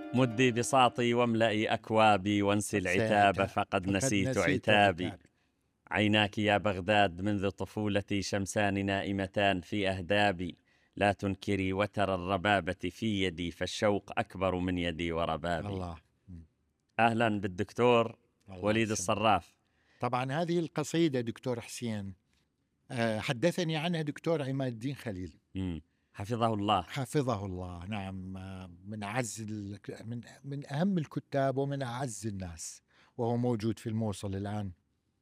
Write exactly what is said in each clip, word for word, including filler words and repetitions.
مدي بساطي واملئي أكوابي وانسي العتاب فقد نسيت عتابي. عيناك يا بغداد منذ طفولتي شمسان نائمتان في أهدابي. لا تنكري وتر الربابة في يدي فالشوق أكبر من يدي وربابي. الله. أهلا بالدكتور الله وليد يسلمك. الصراف. طبعا هذه القصيدة دكتور حسين حدثني عنها دكتور عماد الدين خليل مم. حفظه الله. حفظه الله. نعم، من أعز من من أهم الكتاب ومن أعز الناس، وهو موجود في الموصل الآن.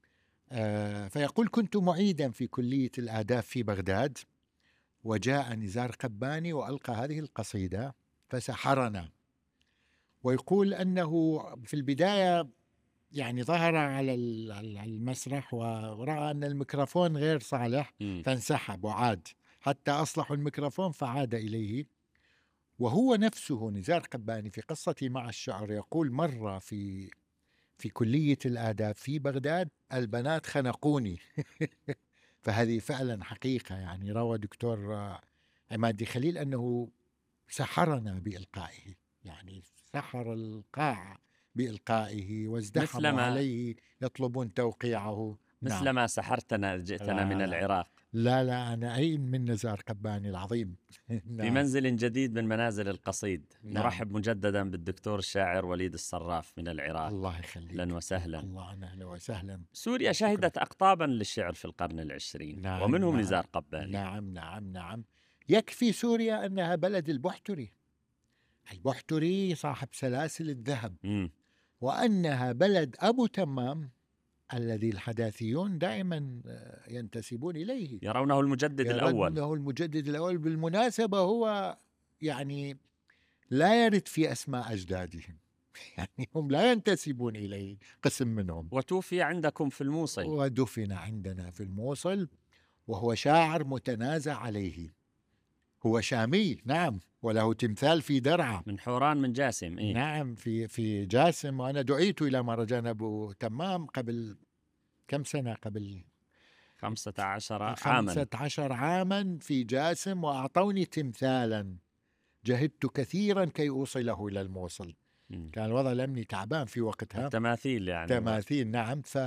فيقول: كنت معيدا في كلية الآداب في بغداد، وجاء نزار قباني وألقى هذه القصيدة فسحرنا. ويقول أنه في البداية يعني ظهر على المسرح ورأى أن الميكروفون غير صالح فانسحب وعاد حتى أصلحوا الميكروفون فعاد إليه. وهو نفسه نزار قباني في قصتي مع الشعر يقول: مرة في في كلية الآداب في بغداد البنات خنقوني. فهذه فعلا حقيقة. يعني روى دكتور عماد خليل أنه سحرنا بإلقائه، يعني سحر القاعة بإلقائه وازدحموا عليه يطلبون توقيعه. مثل ما سحرتنا جئتنا من العراق. لا لا أنا أين من نزار قباني العظيم. في منزل جديد من منازل القصيد. نعم. نرحب مجددا بالدكتور الشاعر وليد الصراف من العراق. الله يخليك. أهلا وسهلا. الله أهلا وسهلا. سوريا شهدت أقطابا للشعر في القرن العشرين. نعم. ومنهم نعم. نزار قباني. نعم نعم نعم. يكفي سوريا أنها بلد البحتري. البحتري صاحب سلاسل الذهب. م. وأنها بلد أبو تمام الذي الحداثيون دائما ينتسبون إليه، يرونه المجدد الأول. يرونه المجدد الأول. بالمناسبة هو يعني لا يرد في أسماء أجدادهم، يعني هم لا ينتسبون إليه قسم منهم. وتوفي عندكم في الموصل. ودفن عندنا في الموصل، وهو شاعر متنازع عليه. هو شامي نعم، وله تمثال في درعا من حوران من جاسم. إيه؟ نعم في في جاسم. وأنا دعيت إلى مهرجان أبو تمام قبل كم سنة؟ قبل خمسة عشر عاما. خمسة عشر عاما في جاسم، وأعطوني تمثالا جهدت كثيرا كي أوصله إلى الموصل. م. كان الوضع الأمني تعبان في وقتها. التماثيل يعني. تماثيل نعم. ف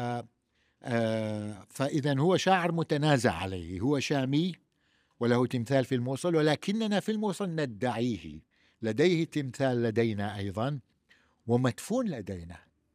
آه فإذا هو شاعر متنازع عليه. هو شامي وله تمثال في الموصل، ولكننا في الموصل ندعيه. لديه تمثال لدينا أيضا، ومدفون لدينا،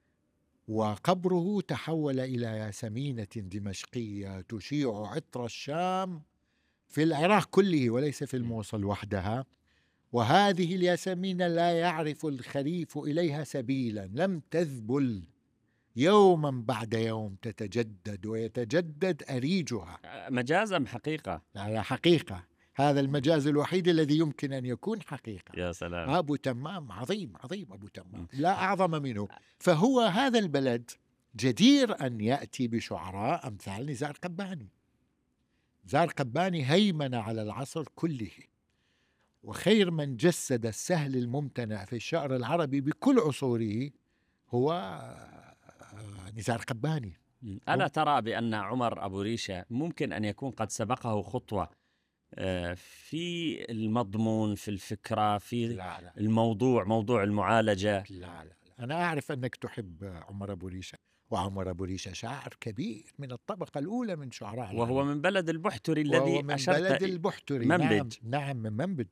وقبره تحول إلى ياسمينة دمشقية تشيع عطر الشام في العراق كله وليس في الموصل وحدها. وهذه الياسمينة لا يعرف الخريف إليها سبيلا، لم تذبل، يوما بعد يوم تتجدد ويتجدد أريجها. مجاز أم حقيقة؟ لا حقيقة. هذا المجاز الوحيد الذي يمكن أن يكون حقيقة. يا سلام. أبو تمام عظيم عظيم. أبو تمام لا أعظم منه. فهو هذا البلد جدير أن يأتي بشعراء أمثال نزار قباني. نزار قباني هيمن على العصر كله، وخير من جسد السهل الممتنع في الشعر العربي بكل عصوره هو نزار قباني. ألا ترى بأن عمر أبو ريشة ممكن أن يكون قد سبقه خطوة في المضمون، في الفكرة، في لا لا. الموضوع، موضوع المعالجة؟ لا لا لا. أنا أعرف أنك تحب عمر أبو ريشة، وعمر أبو ريشة شاعر كبير من الطبقة الأولى من شعراء وهو العالم. من بلد البحتري الذي من أشرت بلد البحتري. منبج. نعم نعم من منبج.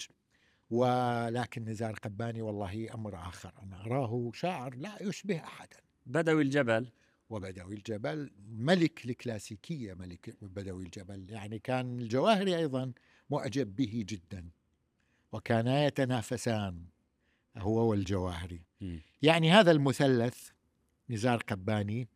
ولكن نزار قباني والله أمر آخر. أنا أراه شاعر لا يشبه أحدا. بدوي الجبل. وبدوي الجبل ملك الكلاسيكية، ملك بدوي الجبل. يعني كان الجواهري أيضا معجب به جدا، وكانا يتنافسان هو والجواهري. م. يعني هذا المثلث نزار قباني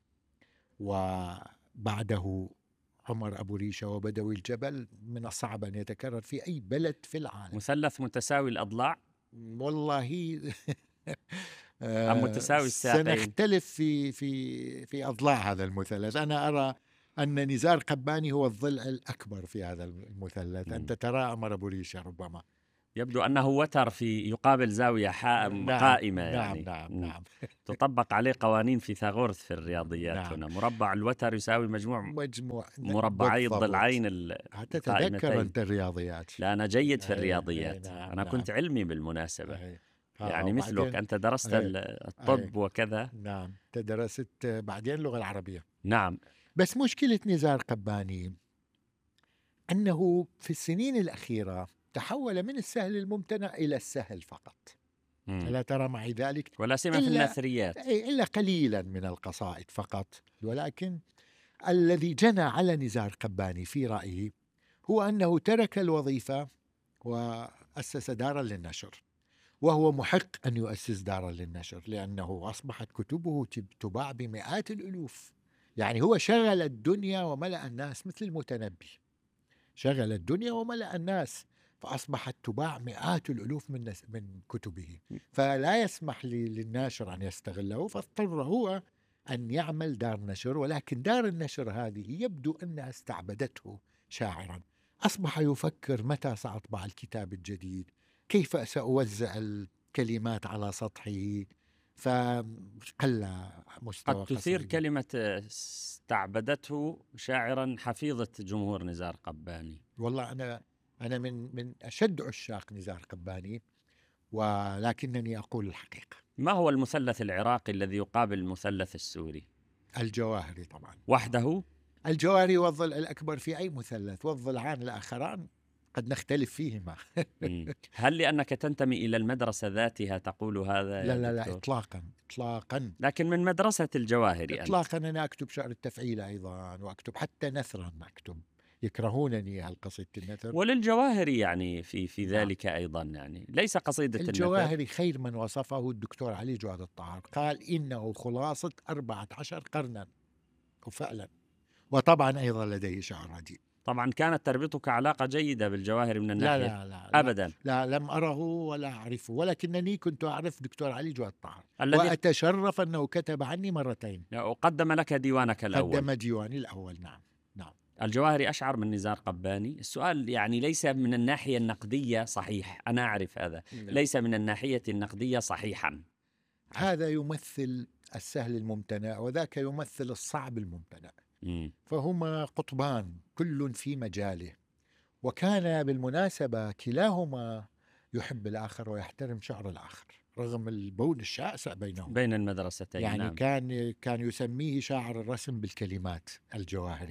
وبعده عمر أبو ريشة وبدوي الجبل من الصعب أن يتكرر في أي بلد في العالم. مثلث متساوي الأضلاع والله أم متساوي الساقين؟ سنختلف في في في أضلاع هذا المثلث. أنا أرى أن نزار قباني هو الضلع الأكبر في هذا المثلث. م. أنت ترى عمر أبو ريشة ربما يبدو أنه وتر في يقابل زاوية نعم قائمة. يعني نعم نعم نعم. تطبق عليه قوانين فيثاغورس في الرياضيات. نعم. هنا مربع الوتر يساوي مجموع مجموع مربعي الضلعين القائمتين. تتذكر أنت الرياضيات؟ لا أنا جيد في الرياضيات. نعم. أنا كنت نعم. علمي بالمناسبة. أي. يعني مثلك أنت درست الطب وكذا. نعم، درست بعدين اللغة العربية. نعم. بس مشكلة نزار قباني أنه في السنين الأخيرة تحول من السهل الممتنع إلى السهل فقط. مم. ألا ترى معي ذلك؟ ولا سيما في النثريات، إلا قليلا من القصائد فقط. ولكن الذي جنى على نزار قباني في رأيي هو أنه ترك الوظيفة وأسس دارا للنشر، وهو محق أن يؤسس دارا للنشر لأنه أصبحت كتبه تباع بمئات الألوف. يعني هو شغل الدنيا وملأ الناس مثل المتنبي، شغل الدنيا وملأ الناس، فأصبحت تباع مئات الألوف من من كتبه، فلا يسمح للناشر أن يستغله، فاضطر هو أن يعمل دار نشر. ولكن دار النشر هذه يبدو أنها استعبدته شاعرا، أصبح يفكر متى سأطبع الكتاب الجديد، كيف سأوزع الكلمات على سطحه، فقل مستوى. قد تثير كلمة استعبدته شاعرا حفيظة جمهور نزار قباني. والله أنا أنا من من أشد عشاق نزار قباني، ولكنني أقول الحقيقة. ما هو المثلث العراقي الذي يقابل المثلث السوري؟ الجواهري طبعا وحده. الجواهري والظل الأكبر في أي مثلث، والظلعان الآخران قد نختلف فيهما. هل لأنك تنتمي إلى المدرسة ذاتها تقول هذا؟ لا لا لا إطلاقا إطلاقا. لكن من مدرسة الجواهري إطلاقا أنت. أنا أكتب شعر التفعيل أيضا، وأكتب حتى نثرا، أكتب يكرهونني هالقصيدة النثر. وللجواهري يعني في في ذلك نعم. أيضا يعني ليس قصيدة الجواهري النثر. خير من وصفه الدكتور علي جواد الطاهر، قال إنه خلاصة أربعة عشر قرنا، وفعلا. وطبعا أيضا لديه شعر رديء. طبعا كانت تربطك علاقة جيدة بالجواهري من الناحية؟ لا لا لا أبدا. لا, لا لم أره ولا أعرفه، ولكنني كنت أعرف دكتور علي جواد الطاهر، وأتشرف أنه كتب عني مرتين. وقدم لك ديوانك الأول. قدم ديواني الأول. نعم نعم. الجواهري أشعر من نزار قباني. السؤال يعني ليس من الناحية النقدية صحيح، أنا أعرف هذا. نعم. ليس من الناحية النقدية صحيحا. هذا يمثل السهل الممتنع، وذاك يمثل الصعب الممتنع. م. فهما قطبان كل في مجاله. وكان بالمناسبة كلاهما يحب الآخر ويحترم شعر الآخر رغم البون الشاسع بينهم بين المدرستين. يعني نعم. كان كان يسميه شاعر الرسم بالكلمات الجواهري.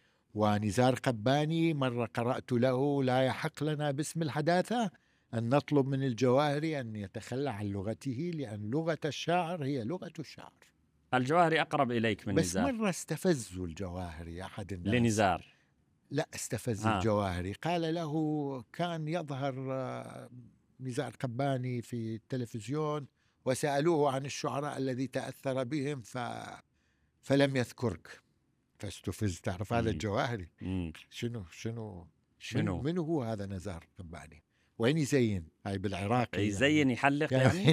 ونزار قباني مرة قرأت له: لا يحق لنا باسم الحداثة أن نطلب من الجواهري أن يتخلى عن لغته، لأن لغة الشاعر هي لغة الشاعر. الجواهري أقرب إليك من بس نزار. بس مرة استفزوا الجواهري أحد الناس لنزار. لا استفز آه. الجواهري، قال له: كان يظهر نزار قباني في التلفزيون وسألوه عن الشعراء الذي تأثر بهم ف... فلم يذكرك. فاستفز. تعرف هذا الجواهري شنو شنو شنو من هو هذا نزار قباني؟ وين يزين؟ هاي بالعراقي يزين يعني. يحلق يعني.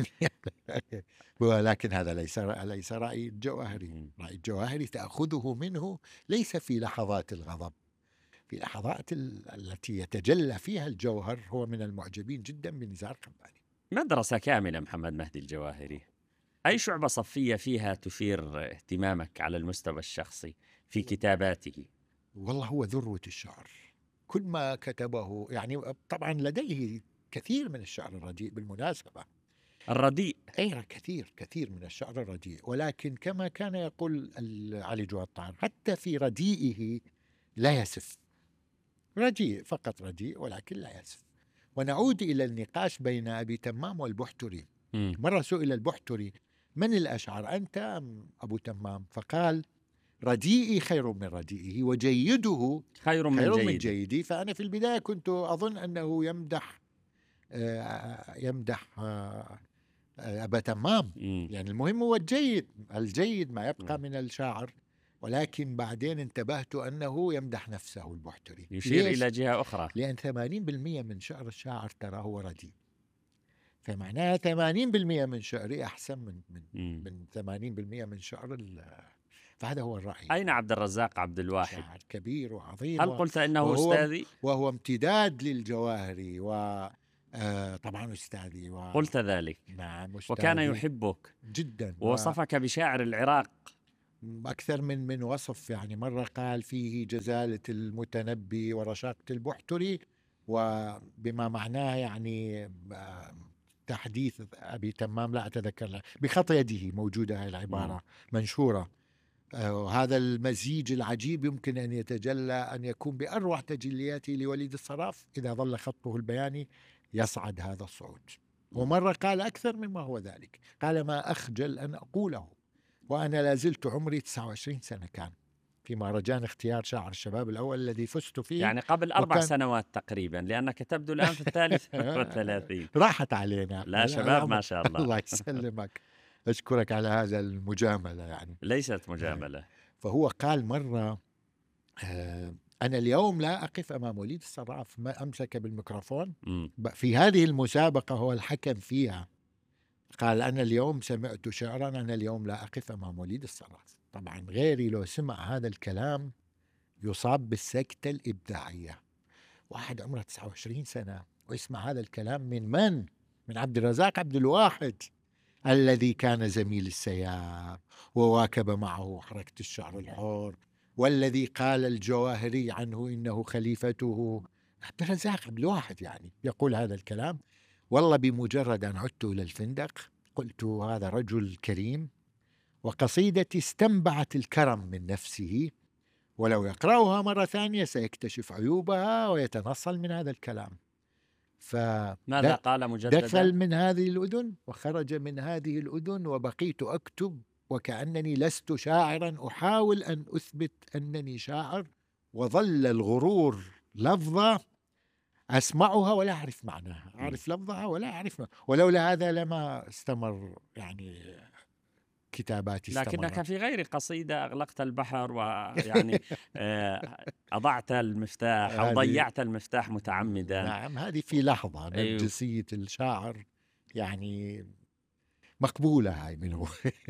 ولكن هذا ليس ليس رأي الجواهري. رأي الجواهري تأخذه منه ليس في لحظات الغضب، في لحظات التي يتجلى فيها الجوهر. هو من المعجبين جدا بنزار قباني. مدرسة كاملة محمد مهدي الجواهري. أي شعبة صفية فيها تثير اهتمامك على المستوى الشخصي في كتاباته؟ والله هو ذروة الشعر. كل ما كتبه يعني طبعا لديه كثير من الشعر الرديء بالمناسبة. الرديء أي كثير كثير من الشعر الرديء، ولكن كما كان يقول علي جواد الطاهر حتى في رديئه لا يسف. رديء فقط رديء ولكن لا يسف. ونعود إلى النقاش بين أبي تمام والبحتري. م. مرة سئل البحتري: من الأشعر، أنت أم أبو تمام؟ فقال: رديئي خير من رديئه، وجيده خير من, خير جيد. من جيدي. فأنا في البداية كنت أظن أنه يمدح آه يمدح آه أبا تمام. م. يعني المهم هو الجيد، الجيد ما يبقى م. من الشاعر. ولكن بعدين انتبهت أنه يمدح نفسه البحتري، يشير إلى جهة أخرى، لأن ثمانين بالمئة من شعر الشاعر ترى هو رديء. فمعناها ثمانين بالمئة من شعري أحسن من من, من ثمانين بالمئة من شعر. فهذا هو الرأي. أين عبد الرزاق عبد الواحد؟ شاعر كبير وعظيم. هل قلت إنه وهو أستاذي؟ وهو امتداد للجواهري و آه طبعا أستاذي و... قلت ذلك. نعم أستاذي. وكان يحبك جدا ووصفك و... بشاعر العراق أكثر من من وصف. يعني مرة قال فيه جزالة المتنبي ورشاقة البحتري، وبما معناه يعني تحديث أبي تمام لا أتذكر، بخط يده موجودة هذه العبارة منشورة. وهذا المزيج العجيب يمكن أن يتجلى أن يكون بأروع تجلياته لوليد الصراف إذا ظل خطه البياني يصعد هذا الصعود. ومرة قال أكثر مما هو ذلك، قال ما أخجل أن أقوله وأنا لازلت عمري تسعة وعشرين سنة كان في مهرجان اختيار شاعر الشباب الأول الذي فزت فيه، يعني قبل أربع وكان... سنوات تقريبا، لأنك تبدو الآن في الثالث والثلاثين. راحت علينا. لا شباب ما شاء الله. الله يسلمك، أشكرك على هذا المجاملة. يعني ليست مجاملة. فهو قال مرة آه أنا اليوم لا أقف أمام وليد الصراف، ما أمسك بالميكروفون م. في هذه المسابقة هو الحكم فيها، قال أنا اليوم سمعت شعرا، أنا اليوم لا أقف أمام وليد الصراف. طبعا غيري لو سمع هذا الكلام يصاب بالسكتة الإبداعية. واحد عمره تسعة وعشرين سنة ويسمع هذا الكلام من من؟ من عبد الرزاق عبد الواحد الذي كان زميل السياب وواكب معه حركة الشعر الحر، والذي قال الجواهري عنه إنه خليفته. عبد الرزاق عبد الواحد يعني يقول هذا الكلام. والله بمجرد أن عدت إلى الفندق قلت هذا رجل كريم، وقصيدتي استنبعت الكرم من نفسه، ولو يقرأها مرة ثانية سيكتشف عيوبها ويتنصل من هذا الكلام. ماذا قال مجددا؟ دخل من هذه الأذن وخرج من هذه الأذن، وبقيت أكتب وكأنني لست شاعرا أحاول أن أثبت أنني شاعر، وظل الغرور لفظة أسمعها ولا أعرف معناها، أعرف لفظها ولا أعرف معناها. ولولا هذا لما استمر يعني كتاباتي. لكنك في غير قصيدة أغلقت البحر ويعني أضعت المفتاح أو ضيعت المفتاح متعمدا. نعم هذه في لحظة نرجسية الشاعر يعني مقبولة هاي منه.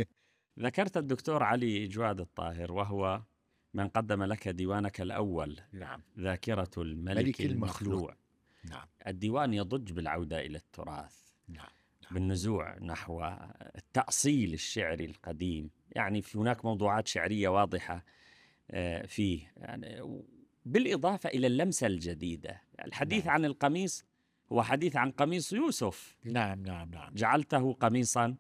ذكرت الدكتور علي جواد الطاهر وهو من قدم لك ديوانك الأول. نعم. ذاكرة الملك المخلوع. نعم. الديوان يضج بالعودة إلى التراث. نعم. بالنزوع نحو التأصيل الشعري القديم. يعني في هناك موضوعات شعرية واضحة فيه، يعني بالإضافة إلى اللمسة الجديدة. الحديث نعم. عن القميص هو حديث عن قميص يوسف. نعم نعم نعم. جعلته قميصا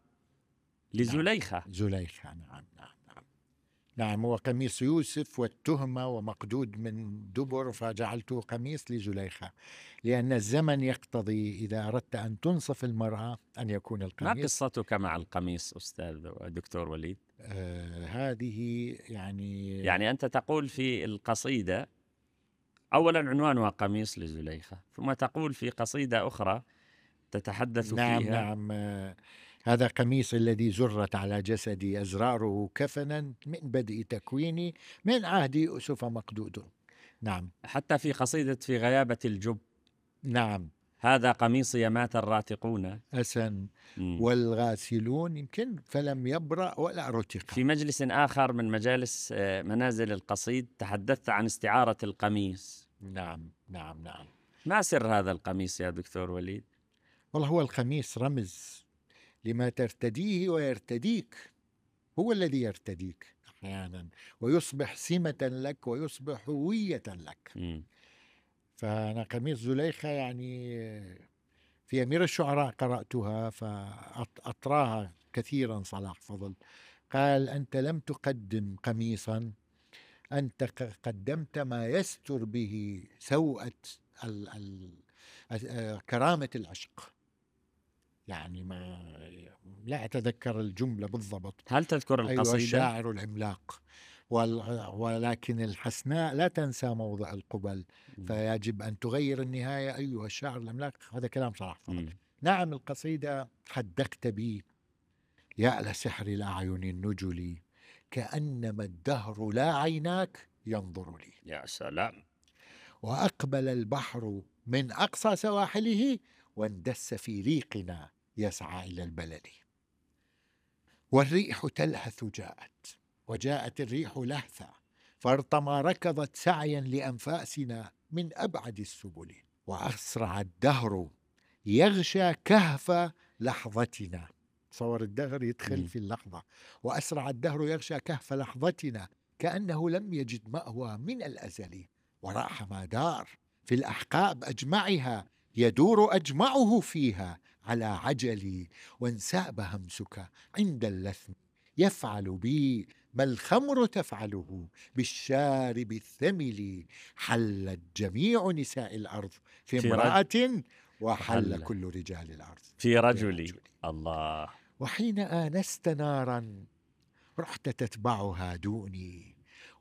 لزليخة. نعم. زليخة. نعم نعم نعم. نعم هو قميص يوسف والتهمة ومقدود من دبر، فجعلته قميص لزليخة، لأن الزمن يقتضي إذا أردت أن تنصف المرأة أن يكون القميص. ما قصتك مع القميص أستاذ دكتور وليد؟ آه هذه يعني يعني أنت تقول في القصيدة أولا عنوانها قميص لزليخة، ثم تقول في قصيدة أخرى تتحدث نعم فيها نعم آه هذا قميص الذي زرت على جسدي أزراره كفنا من بدء تكويني من عهد يوسف مقدود. نعم. حتى في قصيدة في غيابة الجب. نعم. هذا قميصي مات الراتقون أسن والغاسلون يمكن فلم يبرأ ولا رتق. في مجلس آخر من مجالس منازل القصيد تحدثت عن استعارة القميص. نعم نعم نعم. ما سر هذا القميص يا دكتور وليد؟ والله هو القميص رمز لما ترتديه ويرتديك، هو الذي يرتديك أحيانا ويصبح سمة لك ويصبح هوية لك. م. فأنا قميص زليخة يعني في أمير الشعراء قرأتها فأطراها كثيرا صلاح فضل، قال أنت لم تقدم قميصا، أنت قدمت ما يستر به سوءة ال ال كرامة العشق. يعني ما لا أتذكر الجملة بالضبط. هل تذكر القصيدة؟ أيوة الشاعر العملاق، ولكن الحسناء لا تنسى موضع القبل، فيجب أن تغير النهاية أيها الشاعر العملاق. هذا كلام صلاح فضل. نعم القصيدة حدقت بي يا لسحر الأعين النجلي، كأنما الدهر لا عيناك ينظر لي. يا سلام. وأقبل البحر من أقصى سواحله واندس في ريقنا يسعى إلى البلد، والريح تلهث جاءت وجاءت الريح لهثا، فارطما ركضت سعيا لأنفاسنا من أبعد السبل، وأسرع الدهر يغشى كهف لحظتنا. صور الدهر يدخل م. في اللحظة. وأسرع الدهر يغشى كهف لحظتنا كأنه لم يجد مأوى من الأزل، وراح ما دار في الأحقاب أجمعها يدور أجمعه فيها على عجلي، وانساب همسك عند اللثم يفعل بي ما الخمر تفعله بالشارب الثمل. حلت جميع نساء الأرض في في امرأة رجل وحل وحل كل رجال الأرض في رجلي. الله. وحين آنست نارا رحت تتبعها دوني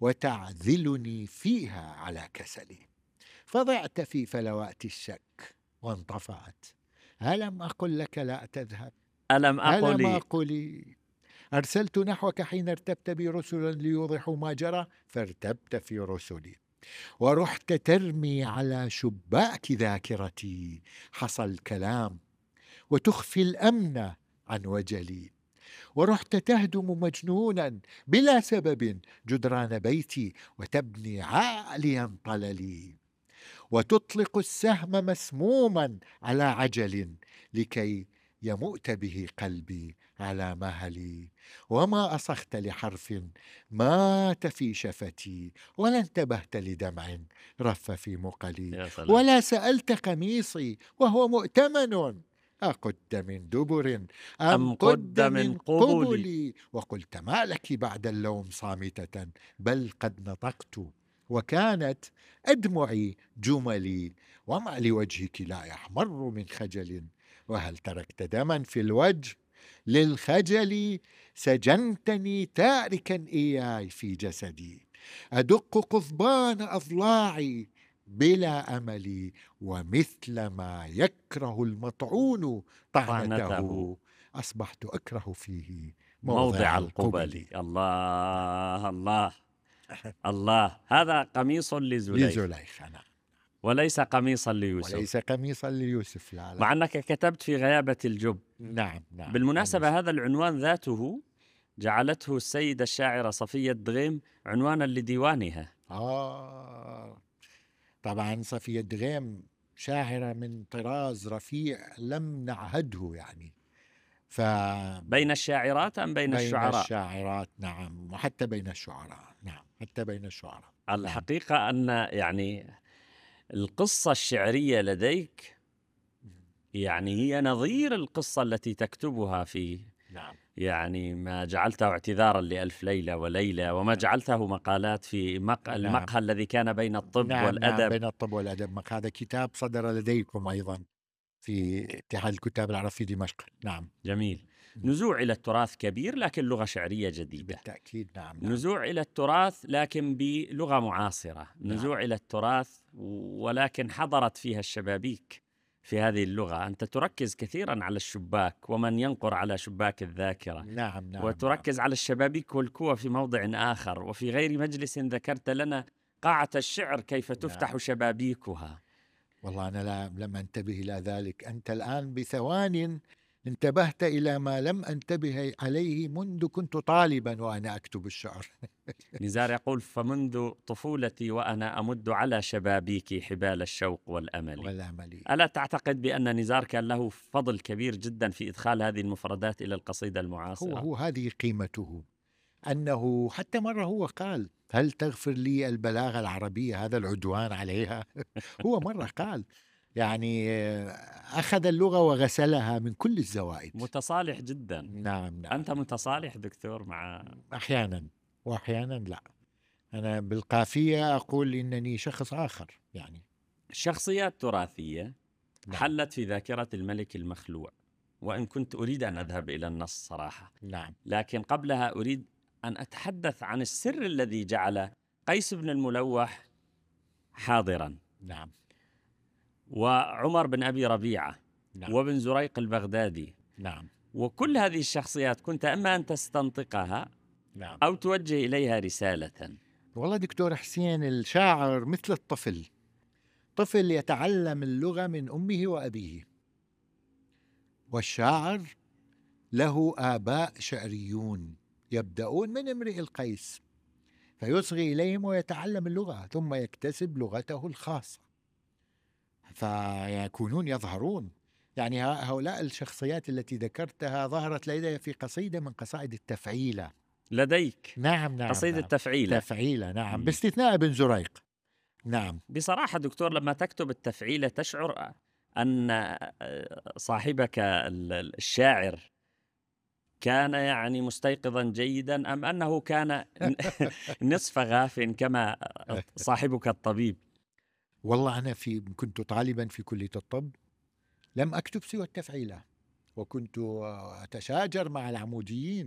وتعذلني فيها على كسلي، فضعت في فلوات الشك وانطفأت. ألم أقل لك لا تذهب؟ ألم أقل ألم أقل أرسلت نحوك حين ارتبت بي رسلا ليوضحوا ما جرى، فارتبت في رسلي ورحت ترمي على شباك ذاكرتي حصى الكلام وتخفي الأمن عن وجلي، ورحت تهدم مجنونا بلا سبب جدران بيتي وتبني عاليا طللي، وتطلق السهم مسموما على عجل لكي يموت به قلبي على مهلي، وما أصخت لحرف مات في شفتي ولا انتبهت لدمع رف في مقلي، ولا سألت قميصي وهو مؤتمن أقد من دبر أم قد من قبلي، وقلت ما لك بعد اللوم صامتة بل قد نطقت وكانت أدمعي جملي، وما لوجهك لا يحمر من خجل، وهل تركت دما في الوجه للخجل، سجنتني تاركا إياي في جسدي أدق قضبان أضلاعي بلا أمل، ومثل ما يكره المطعون طعنته أصبحت أكره فيه موضع, موضع القبل. الله الله الله. هذا قميص لزليخ, لزليخ نعم. وليس قميصا ليوسف. وليس قميصا ليوسف لا لا. مع أنك كتبت في غيابة الجب. نعم نعم. بالمناسبة قميص. هذا العنوان ذاته جعلته السيدة الشاعرة صفية دغيم عنوانا لديوانها. آه طبعا صفية دغيم شاعرة من طراز رفيع لم نعهده يعني. ف... بين الشاعرات أم بين, بين الشعراء؟ بين الشاعرات نعم، وحتى بين الشعراء نعم، حتى بين الشعراء. الحقيقة نعم. أن يعني القصة الشعرية لديك يعني هي نظير القصة التي تكتبها في نعم. يعني ما جعلته اعتذارا لألف ليلة وليلة، وما جعلته مقالات في مق... نعم. المقهى الذي كان بين الطب نعم والأدب. نعم بين الطب والأدب. هذا كتاب صدر لديكم أيضا في اتحاد الكتاب العرب في دمشق. نعم جميل. نزوع إلى التراث كبير لكن لغة شعرية جديدة. بالتأكيد نعم, نعم. نزوع إلى التراث لكن بلغة معاصرة. نعم. نزوع إلى التراث ولكن حضرت فيها الشبابيك في هذه اللغة. أنت تركز كثيرا على الشباك ومن ينقر على شباك الذاكرة. نعم نعم. وتركز نعم. على الشبابيك والكوى في موضع آخر، وفي غير مجلس ذكرت لنا قاعة الشعر كيف تفتح نعم. شبابيكها. والله أنا لا لم أنتبه إلى ذلك. أنت الآن بثوان انتبهت إلى ما لم أنتبه عليه منذ كنت طالبا وأنا أكتب الشعر. نزار يقول: فمنذ طفولتي وأنا أمد على شبابيك حبال الشوق والأمل. والأمل. ألا تعتقد بأن نزار كان له فضل كبير جدا في إدخال هذه المفردات إلى القصيدة المعاصرة؟ هو, هو هذه قيمته، أنه حتى مرة هو قال: هل تغفر لي البلاغة العربية هذا العدوان عليها؟ هو مرة قال يعني أخذ اللغة وغسلها من كل الزوائد. متصالح جدا. نعم نعم. أنت متصالح دكتور مع أحيانا وأحيانا لا. أنا بالقافية أقول إنني شخص آخر يعني. الشخصيات تراثية نعم. حلت في ذاكرة الملك المخلوع، وإن كنت أريد أن أذهب إلى النص صراحة. نعم. لكن قبلها أريد أن أتحدث عن السر الذي جعل قيس بن الملوح حاضرا. نعم. وعمر بن أبي ربيعة. نعم. وابن زريق البغدادي. نعم. وكل هذه الشخصيات كنت أما أن تستنطقها نعم. أو توجه إليها رسالة. والله دكتور حسين، الشاعر مثل الطفل، طفل يتعلم اللغة من أمه وأبيه، والشاعر له آباء شعريون يبدأون من امرئ القيس فيصغي إليهم ويتعلم اللغة ثم يكتسب لغته الخاصة فيكونون يظهرون. يعني هؤلاء الشخصيات التي ذكرتها ظهرت لدي في قصيدة من قصائد التفعيلة لديك. نعم نعم. قصيدة نعم. التفعيلة. تفعيلة نعم، باستثناء ابن زريق. نعم. بصراحة دكتور لما تكتب التفعيلة تشعر أن صاحبك الشاعر كان يعني مستيقظا جيدا أم أنه كان نصف غاف كما صاحبك الطبيب؟ والله أنا في كنت طالبا في كلية الطب، لم أكتب سوى التفعيلة، وكنت أتشاجر مع العموديين.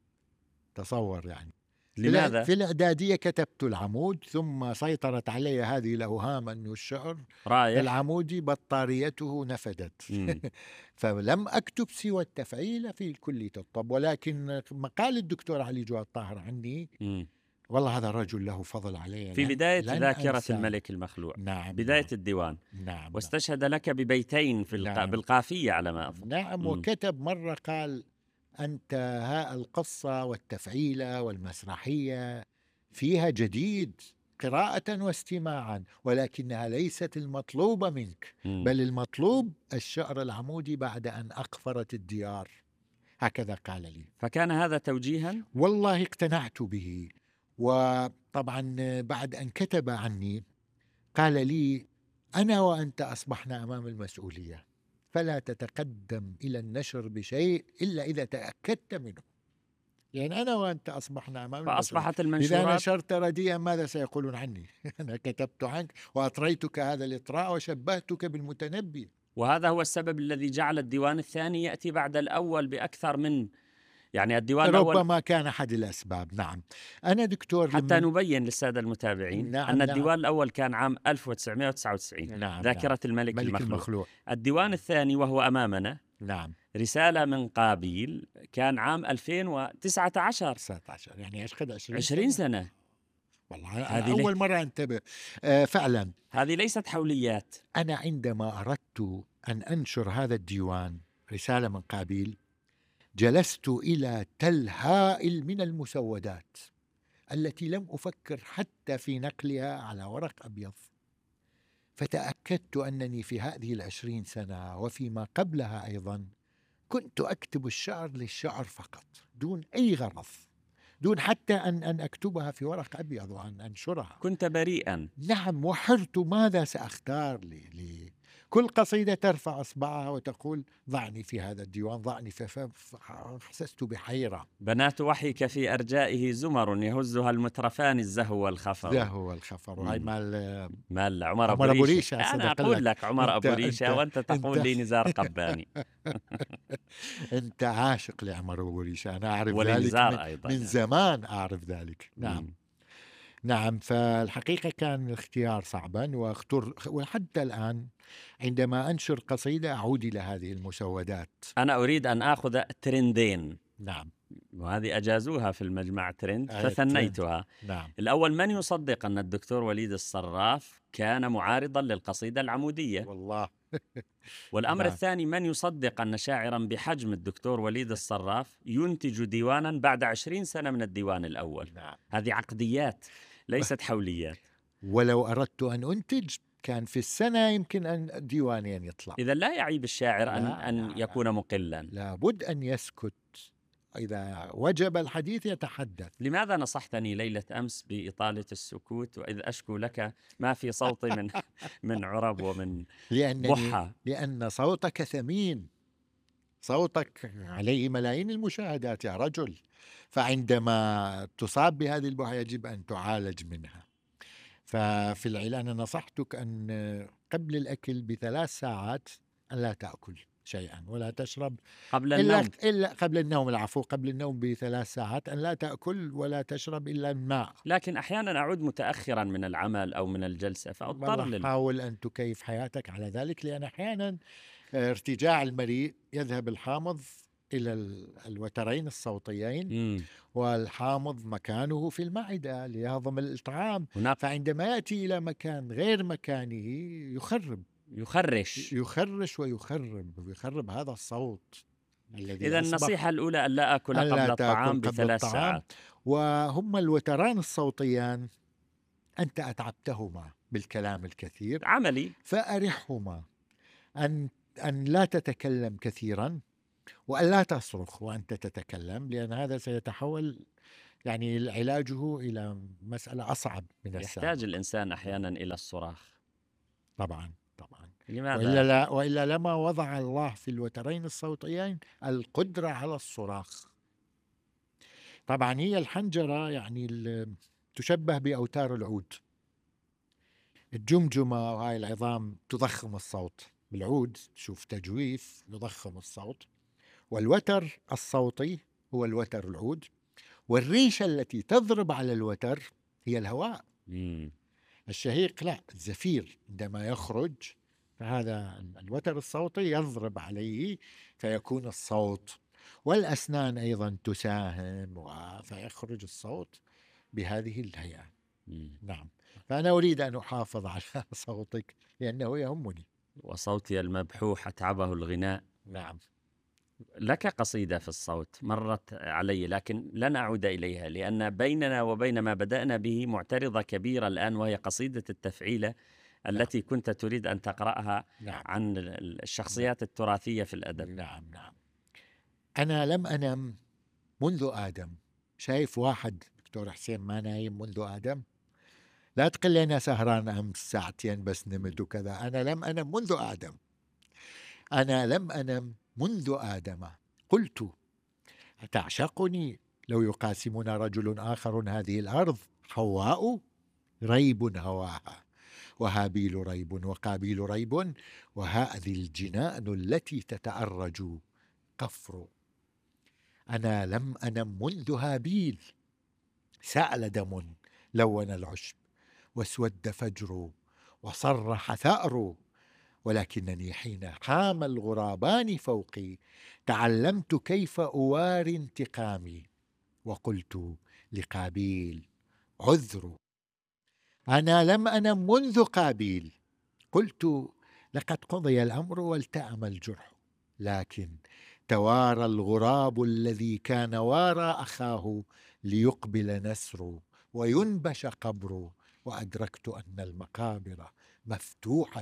تصور يعني. لماذا؟ في الإعدادية كتبت العمود، ثم سيطرت علي هذه الأوهام أن الشعر رايح العمودي بطاريته نفدت. فلم أكتب سوى التفعيلة في كلية الطب. ولكن مقال الدكتور علي جواد طاهر عني، م. والله هذا الرجل له فضل علي في بداية ذاكرة أنسى. الملك المخلوع. نعم. بداية نعم. الديوان. نعم. واستشهد لك ببيتين في نعم. بالقافية على ما أظن. نعم. وكتب مرة قال: أنت ها القصة والتفعيلة والمسرحية فيها جديد قراءة واستماعا، ولكنها ليست المطلوبة منك، م. بل المطلوب الشعر العمودي بعد أن أقفرت الديار. هكذا قال لي. فكان هذا توجيها؟ والله اقتنعت به. وطبعا بعد أن كتب عني قال لي: أنا وأنت أصبحنا أمام المسؤولية، فلا تتقدم إلى النشر بشيء إلا إذا تأكدت منه. يعني أنا وأنت أصبحنا أمام فأصبحت المنشورات. إذا نشرت رديئا ماذا سيقولون عني؟ أنا كتبت عنك وأطريتك هذا الإطراء وشبهتك بالمتنبي. وهذا هو السبب الذي جعل الديوان الثاني يأتي بعد الأول بأكثر من يعني الديوان الأول. ربما كان أحد الأسباب. نعم. أنا دكتور حتى لمن... نبين للسادة المتابعين نعم. أن نعم. الديوان الأول كان عام ألف وتسعمائة وتسعة وتسعين. نعم. ذاكرة نعم. الملك ملك المخلوع. المخلوع. الديوان الثاني وهو أمامنا. نعم. رسالة من قابيل كان عام ألفين وتسعة عشر. تسعة عشر يعني ايش قد عشرين, عشرين سنة, سنة. والله هذه أول لي... مرة أنتبه. آه فعلا هذه ليست حوليات. أنا عندما أردت أن أنشر هذا الديوان رسالة من قابيل جلست إلى تل هائل من المسودات التي لم أفكر حتى في نقلها على ورق أبيض، فتأكدت أنني في هذه العشرين سنة وفيما قبلها أيضا كنت أكتب الشعر للشعر فقط، دون أي غرض، دون حتى أن أن أكتبها في ورق أبيض وأن أنشرها. كنت بريئا. نعم. وحرت ماذا سأختار لي, لي. كل قصيدة ترفع أصبعها وتقول: ضعني في هذا الديوان، ضعني. فحسست بحيرة. بنات وحيك في أرجائه زمر يهزها المترفان الزهو والخفر. زهو والخفر. هاي مال مال عمر أبو ريشة. ريشة. أنا أقول لك عمر أبو ريشة وأنت تقول لي نزار قباني. أنت عاشق لعمر أبو ريشة، أنا أعرف ذلك من, أيضا من يعني. زمان أعرف ذلك. نعم. مم. نعم. فالحقيقة كان الاختيار صعبا، واختر وحتى الآن عندما أنشر قصيدة أعود إلى هذه المسودات. أنا أريد أن أخذ ترندين. نعم. وهذه أجازوها في المجمع ترند فثنيتها. نعم. الأول: من يصدق أن الدكتور وليد الصراف كان معارضا للقصيدة العمودية؟ والله. والأمر نعم. الثاني: من يصدق أن شاعرا بحجم الدكتور وليد الصراف ينتج ديوانا بعد عشرين سنة من الديوان الأول؟ نعم. هذه عقديات ليست حوليات. ولو أردت أن أنتج كان في السنة يمكن أن ديوانين يطلع. إذا لا يعيب الشاعر أن, لا أن لا يكون مقلا. لابد أن يسكت، إذا وجب الحديث يتحدث. لماذا نصحتني ليلة أمس بإطالة السكوت وإذ أشكو لك ما في صوتي من من عرب ومن بحة؟ لأن صوتك ثمين، صوتك عليه ملايين المشاهدات يا رجل، فعندما تصاب بهذه البحة يجب أن تعالج منها. ففي العلاج أنا نصحتك أن قبل الأكل بثلاث ساعات أن لا تأكل شيئا ولا تشرب قبل النوم إلا, إلا قبل النوم العفو قبل النوم بثلاث ساعات أن لا تأكل ولا تشرب إلا الماء. لكن أحيانا أعود متأخرا من العمل أو من الجلسة فأضطر لل... حاول أن تكيف حياتك على ذلك، لأن أحيانا ارتجاع المريء يذهب الحامض إلى الوترين الصوتيين م. والحامض مكانه في المعدة ليهضم الطعام، فعندما يأتي إلى مكان غير مكانه يخرب يخرش يخرش ويخرب ويخرب هذا الصوت الذي إذا النصيحة الأولى أن لا أكل قبل لا الطعام بثلاث ساعات. وهم الوتران الصوتيان أنت أتعبتهما بالكلام الكثير عملي، فأرحهما أن أن لا تتكلم كثيرا وأن لا تصرخ وأنت تتكلم، لأن هذا سيتحول يعني علاجه إلى مسألة أصعب من السابق. يحتاج الإنسان أحيانا إلى الصراخ. طبعا طبعا. لماذا؟ وإلا, لا وإلا لما وضع الله في الوترين الصوتيين القدرة على الصراخ. طبعا هي الحنجرة يعني تشبه بأوتار العود، الجمجمة وهاي العظام تضخم الصوت، بالعود تشوف تجويف يضخم الصوت، والوتر الصوتي هو الوتر العود، والريشة التي تضرب على الوتر هي الهواء. مم. الشهيق لا، الزفير عندما يخرج فهذا الوتر الصوتي يضرب عليه فيكون الصوت، والأسنان أيضا تساهم فيخرج الصوت بهذه الهيئة. مم. نعم، فأنا أريد أن أحافظ على صوتك لأنه يهمني. وصوتي المبحوح أتعبه الغناء. نعم. لك قصيدة في الصوت مرت علي لكن لن أعود إليها، لأن بيننا وبين ما بدأنا به معترضة كبيرة الآن، وهي قصيدة التفعيلة التي نعم. كنت تريد أن تقرأها. نعم. عن الشخصيات التراثية في الأدب. نعم. نعم. أنا لم أنم منذ آدم. شايف واحد دكتور حسين ما نايم منذ آدم؟ لا تقل لي أنا سهران أمس ساعتين بس نمت وكذا. أنا لم أنم منذ آدم. أنا لم أنم منذ آدم. قلت أتعشقني لو يقاسمنا رجل آخر هذه الأرض؟ حواء ريب هواها، وهابيل ريب، وقابيل ريب، وهذه الجنان التي تتأرج قفر. أنا لم أنم منذ هابيل، سأل دم لون العشب، واسود فجر، وصرح ثأر، ولكنني حين حام الغرابان فوقي تعلمت كيف أواري انتقامي، وقلت لقابيل عذر. أنا لم أنم منذ قابيل، قلت لقد قضي الأمر والتأم الجرح، لكن توارى الغراب الذي كان وارى أخاه ليقبل نسر وينبش قبر، وأدركت أن المقابر مفتوحة.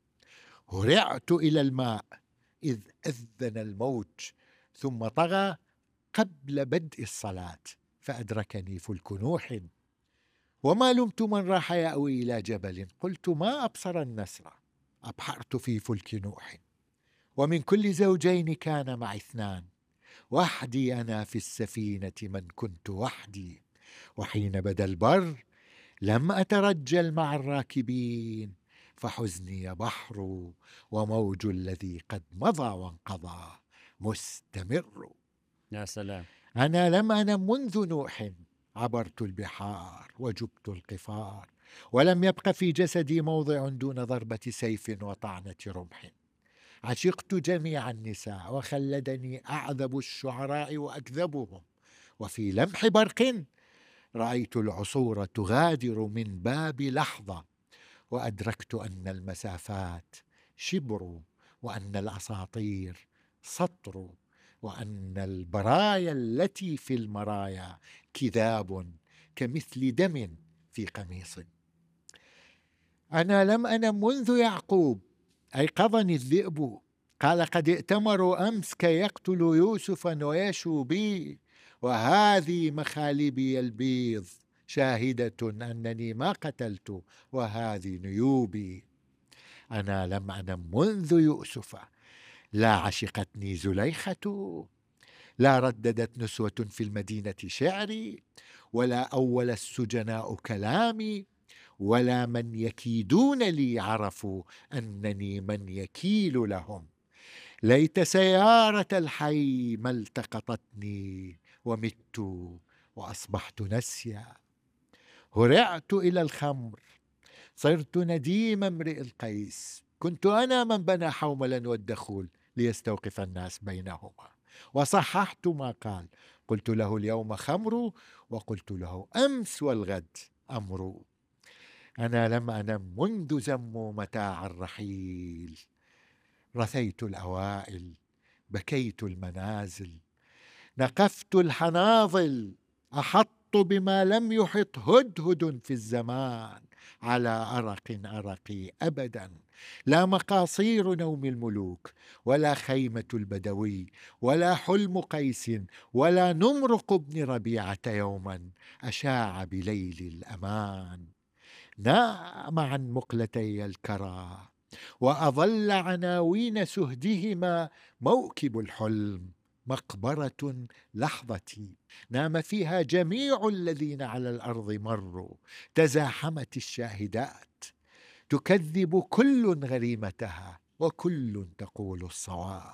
هرعت إلى الماء إذ أذن الموج، ثم طغى قبل بدء الصلاة فأدركني فلك نوح، وما لمت من راح يأوي إلى جبل، قلت ما أبصر النسر، أبحرت في فلك نوح. ومن كل زوجين كان معي اثنان، وحدي أنا في السفينة من كنت وحدي، وحين بدا البر لم أترجل مع الراكبين، فحزني بحر وموج الذي قد مضى وانقضى مستمر. يا سلام. أنا لم أنم منذ نوح، عبرت البحار وجبت القفار، ولم يبق في جسدي موضع دون ضربة سيف وطعنة رمح. عشقت جميع النساء وخلدني أعذب الشعراء وأكذبهم، وفي لمح برق رأيت العصور تغادر من باب لحظة، وأدركت أن المسافات شبر، وأن الأساطير سطر، وأن البرايا التي في المرايا كذاب كمثل دم في قميص. أنا لم أنم منذ يعقوب، أيقظني الذئب، قال قد ائتمروا أمس كي يقتلوا يوسفا ويشوا بي، وهذه مخالبي البيض شاهدة أنني ما قتلت، وهذه نيوبي. أنا لم أنم منذ يوسف، لا عشقتني زليخة، لا رددت نسوة في المدينة شعري، ولا أول السجناء كلامي، ولا من يكيدون لي عرفوا أنني من يكيل لهم. ليت سيارة الحي ما التقطتني، ومت وأصبحت نسيا. هرعت إلى الخمر، صرت نديم امرئ القيس، كنت أنا من بنى حوملا والدخول ليستوقف الناس بينهما، وصححت ما قال، قلت له اليوم خمر، وقلت له أمس والغد أمر. أنا لم أنم منذ زموا متاع الرحيل، رثيت الأوائل، بكيت المنازل، نقفت الحناظل، أحط بما لم يحط هدهد في الزمان، على أرق أرقي أبدا، لا مقاصير نوم الملوك، ولا خيمة البدوي، ولا حلم قيس، ولا نمرق ابن ربيعة يوما أشاع بليل الأمان. نام عن مقلتي الكرى وأظل عناوين سهدهما موكب الحلم، مقبرة لحظتي نام فيها جميع الذين على الأرض مروا، تزاحمت الشاهدات، تكذب كل غريمتها وكل تقول الصواب.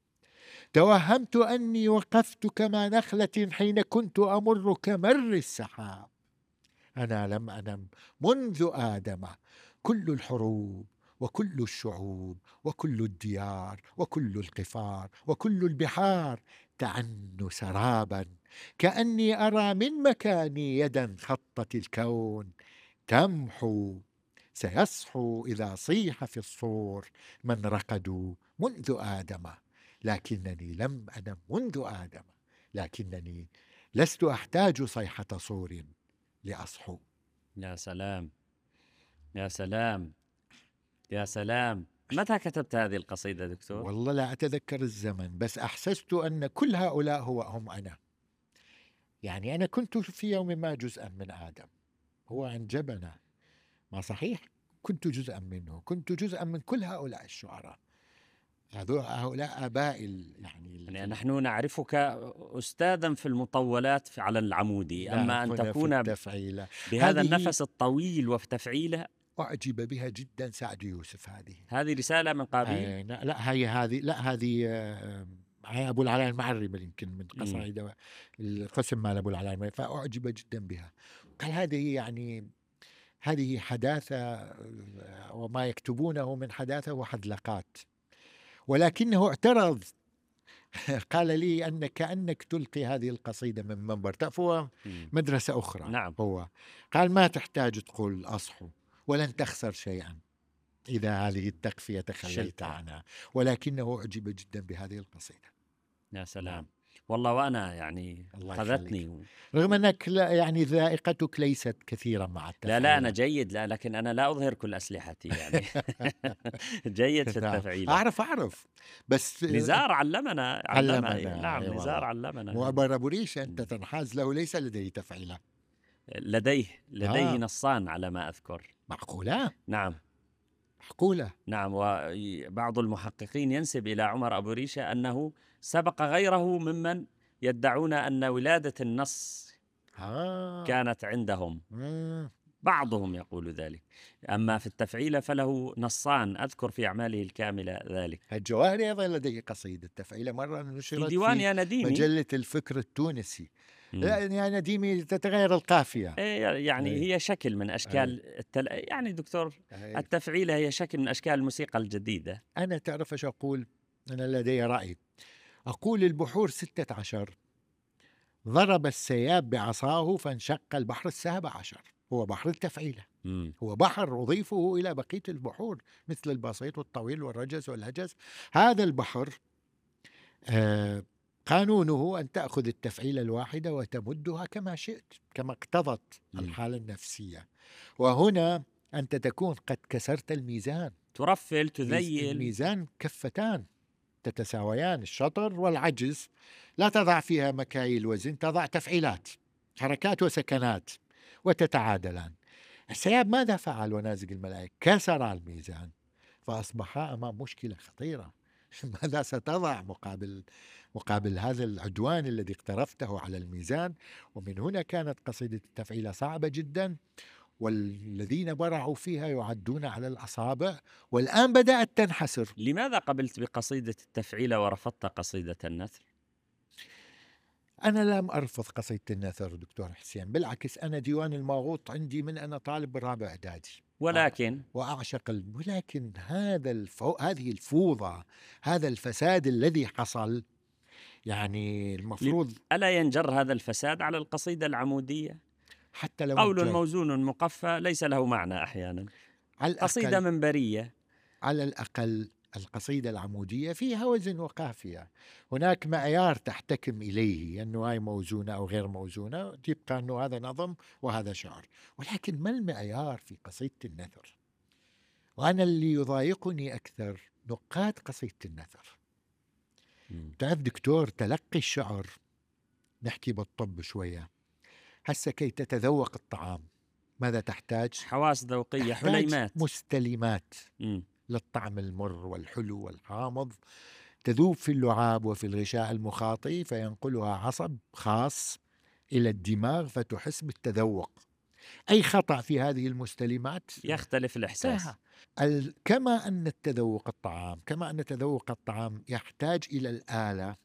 توهمت أني وقفت كما نخلة حين كنت أمر كمر السحاب. أنا لم أنم منذ آدم، كل الحروب وكل الشعوب وكل الديار وكل القفار وكل البحار تعنو سرابا، كأني أرى من مكاني يدا خطت الكون تمحو. سيصحو إذا صيح في الصور من رقدوا منذ آدم، لكنني لم أنم منذ آدم، لكنني لست أحتاج صيحة صور لأصحو. يا سلام يا سلام يا سلام. متى كتبت هذه القصيدة دكتور؟ والله لا أتذكر الزمن، بس أحسست أن كل هؤلاء هو هم أنا. يعني أنا كنت في يوم ما جزءا من آدم، هو أنجبنا، ما صحيح؟ كنت جزءا منه، كنت جزءا من كل هؤلاء الشعراء، هؤلاء آباء يعني. يعني نحن نعرفك أستاذا في المطولات على العمودي، أما أن تكون بهذا النفس الطويل وفي تفعيله. أعجب بها جدا سعد يوسف. هذه هذه رسالة من قابيل؟ لا هي هذه لا هذه أبو العلاء المعري يمكن من قصائد القسم مال أبو العلاء المعري، فأعجب جدا بها. قال هذه يعني هذه حداثة، وما يكتبونه من حداثة وحدلقات، ولكنه اعترض. قال لي أن كأنك تلقي هذه القصيدة من منبر، فهو مدرسة أخرى. نعم. هو قال ما تحتاج تقول أصحو ولن تخسر شيئا إذا هذه التقفية تخليت عنها، ولكنه أعجب جدا بهذه القصيدة. يا سلام. والله وأنا يعني أخذتني، رغم أنك لا يعني ذائقتك ليست كثيرا مع التفعيل. لا لا أنا جيد، لا لكن أنا لا أظهر كل أسلحتي يعني. جيد في التفعيل. أعرف أعرف بس نزار علمنا علمنا, علمنا. نعم أيوة. نزار علمنا. وأبا أبو ريشة أنت تنحاز له ليس لديه تفعيلة. لديه لديه آه. نصان على ما أذكر. معقولة؟ نعم معقولة. نعم. وبعض المحققين ينسب إلى عمر أبو ريشة أنه سبق غيره ممن يدعون أن ولادة النص آه. كانت عندهم. آه. بعضهم يقول ذلك. أما في التفعيلة فله نصان، أذكر في أعماله الكاملة ذلك. الجواهري أيضا لديه قصيدة تفعيلة مرة نشرت في ديوان يا نديمي، مجلة الفكر التونسي. لا يا نديمي تتغير القافية. يعني أي. هي شكل من أشكال التل... يعني دكتور أي. التفعيلة هي شكل من أشكال الموسيقى الجديدة. أنا تعرف ايش أقول؟ أنا لدي رأي، أقول البحور ستة عشر، ضرب السياب بعصاه فانشق البحر السابع عشر. هو بحر التفعيلة. مم. هو بحر أضيفه إلى بقية البحور مثل البسيط والطويل والرجز والهجز. هذا البحر آه قانونه أن تأخذ التفعيلة الواحدة وتمدها كما شئت، كما اقتضت الحالة النفسية. وهنا أنت تكون قد كسرت الميزان، ترفل تذيل. الميزان كفتان تتساويان، الشطر والعجز لا تضع فيها مكاييل وزن، تضع تفعيلات، حركات وسكنات وتتعادلان. السياب ماذا فعل ونازق الملائكة؟ كسر الميزان فأصبحا أمام مشكلة خطيرة. ماذا ستضع مقابل مقابل هذا العدوان الذي اقترفته على الميزان؟ ومن هنا كانت قصيدة التفعيلة صعبة جدا، والذين برعوا فيها يعدون على الأصابع، والآن بدأت تنحسر. لماذا قبلت بقصيدة التفعيلة ورفضت قصيدة النثر؟ أنا لم أرفض قصيدة النثر دكتور حسين، بالعكس أنا ديوان الماغوط عندي من أنا طالب بالرابع إعدادي، ولكن وأعشق ال... ولكن هذا الفو... هذه الفوضى، هذا الفساد الذي حصل، يعني المفروض ألا ينجر هذا الفساد على القصيدة العمودية؟ حتى لو قول موزون مقفى ليس له معنى أحيانا. قصيدة منبرية على الأقل القصيدة العمودية فيها وزن وقافية، هناك معيار تحتكم إليه أنه هاي موزونة أو غير موزونة، تبقى أنه هذا نظم وهذا شعر. ولكن ما المعيار في قصيدة النثر؟ وأنا اللي يضايقني أكثر نقاد قصيدة النثر. تعرف دكتور، تلقي الشعر، نحكي بالطب شوية، هسه كي تتذوق الطعام ماذا تحتاج؟ حواس ذوقية، حليمات، مستلمات. مم. للطعم المر والحلو والحامض، تذوب في اللعاب وفي الغشاء المخاطي، فينقلها عصب خاص إلى الدماغ فتحس بالتذوق. أي خطأ في هذه المستلمات يختلف الإحساس. كما أن التذوق الطعام كما أن تذوق الطعام يحتاج إلى الآلة،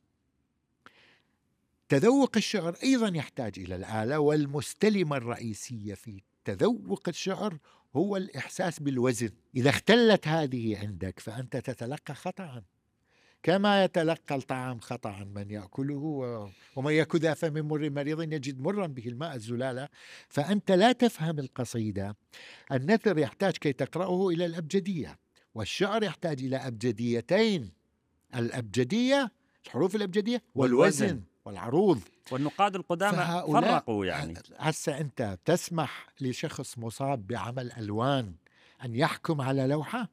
تذوق الشعر أيضا يحتاج إلى الآلة. والمستلمة الرئيسية في تذوق الشعر هو الإحساس بالوزن. إذا اختلت هذه عندك فأنت تتلقى خطأ، كما يتلقى الطعام خطأ من يأكله، ومن يأكل ذا فم مر مريض يجد مرا به الماء الزلالة. فأنت لا تفهم القصيدة. النثر يحتاج كي تقرأه إلى الأبجدية، والشعر يحتاج إلى أبجديتين: الأبجدية، الحروف الأبجدية، والوزن, والوزن والعروض. والنقاد القدامى فرقوا. يعني هسه أنت تسمح لشخص مصاب بعمل ألوان أن يحكم على لوحة؟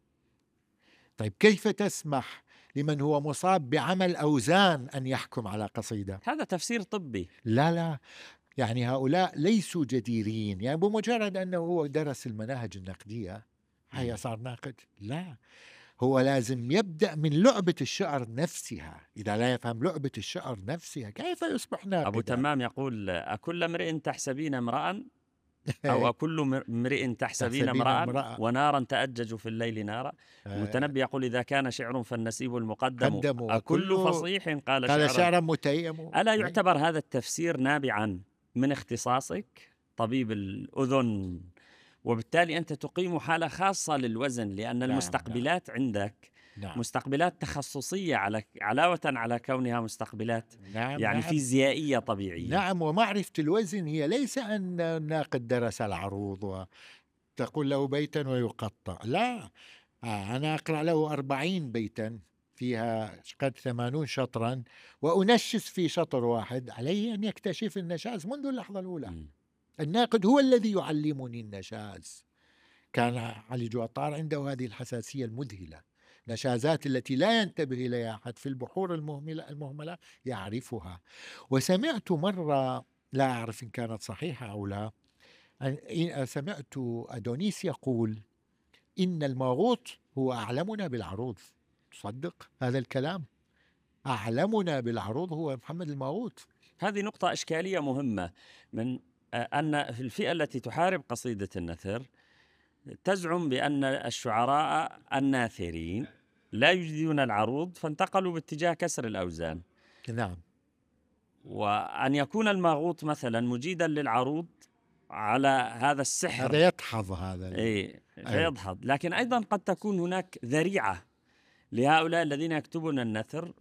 طيب كيف تسمح لمن هو مصاب بعمل أوزان أن يحكم على قصيدة؟ هذا تفسير طبي. لا لا، يعني هؤلاء ليسوا جديرين. يعني بمجرد أنه هو درس المناهج النقدية هيا صار ناقد؟ لا، هو لازم يبدأ من لعبة الشعر نفسها. إذا لا يفهم لعبة الشعر نفسها كيف يصبح ناقدا؟ أبو تمام يقول: أكل امرئ تحسبين امرأ، أو أكل امرئ تحسبين امرأ ونارا تأجج في الليل نارا. المتنبي يقول: إذا كان شعر فالنسيب المقدم، أكل فصيح قال, قال شعرا متيم. ألا يعتبر هذا التفسير نابعا من اختصاصك طبيب الأذن؟ وبالتالي أنت تقيم حالة خاصة للوزن، لأن نعم المستقبلات نعم. عندك نعم. مستقبلات تخصصية على علاوة على كونها مستقبلات نعم يعني نعم. فيزيائية طبيعية. نعم. ومعرفة الوزن هي ليس أن الناقد درس العروض وتقول له بيتا ويقطع، لا، أنا أقرأ له أربعين بيتا فيها قد ثمانون شطرا وأنشز في شطر واحد. عليه أن يكتشف النشاز منذ اللحظة الأولى. م. الناقد هو الذي يعلمني النشاز. كان علي جوطار عنده هذه الحساسية المذهلة، نشازات التي لا ينتبه إليها أحد في البحور المهملة, المهملة يعرفها. وسمعت مرة، لا أعرف إن كانت صحيحة أو لا، سمعت أدونيس يقول إن الماغوط هو أعلمنا بالعروض. تصدق هذا الكلام؟ أعلمنا بالعروض هو محمد الماغوط. هذه نقطة إشكالية مهمة، من أن في الفئة التي تحارب قصيدة النثر تزعم بأن الشعراء الناثرين لا يجيدون العروض فانتقلوا باتجاه كسر الأوزان. نعم. وأن يكون الماغوط مثلا مجيدا للعروض على هذا السحر، هذا يدحض هذا إيه يدحض. لكن أيضا قد تكون هناك ذريعة لهؤلاء الذين يكتبون النثر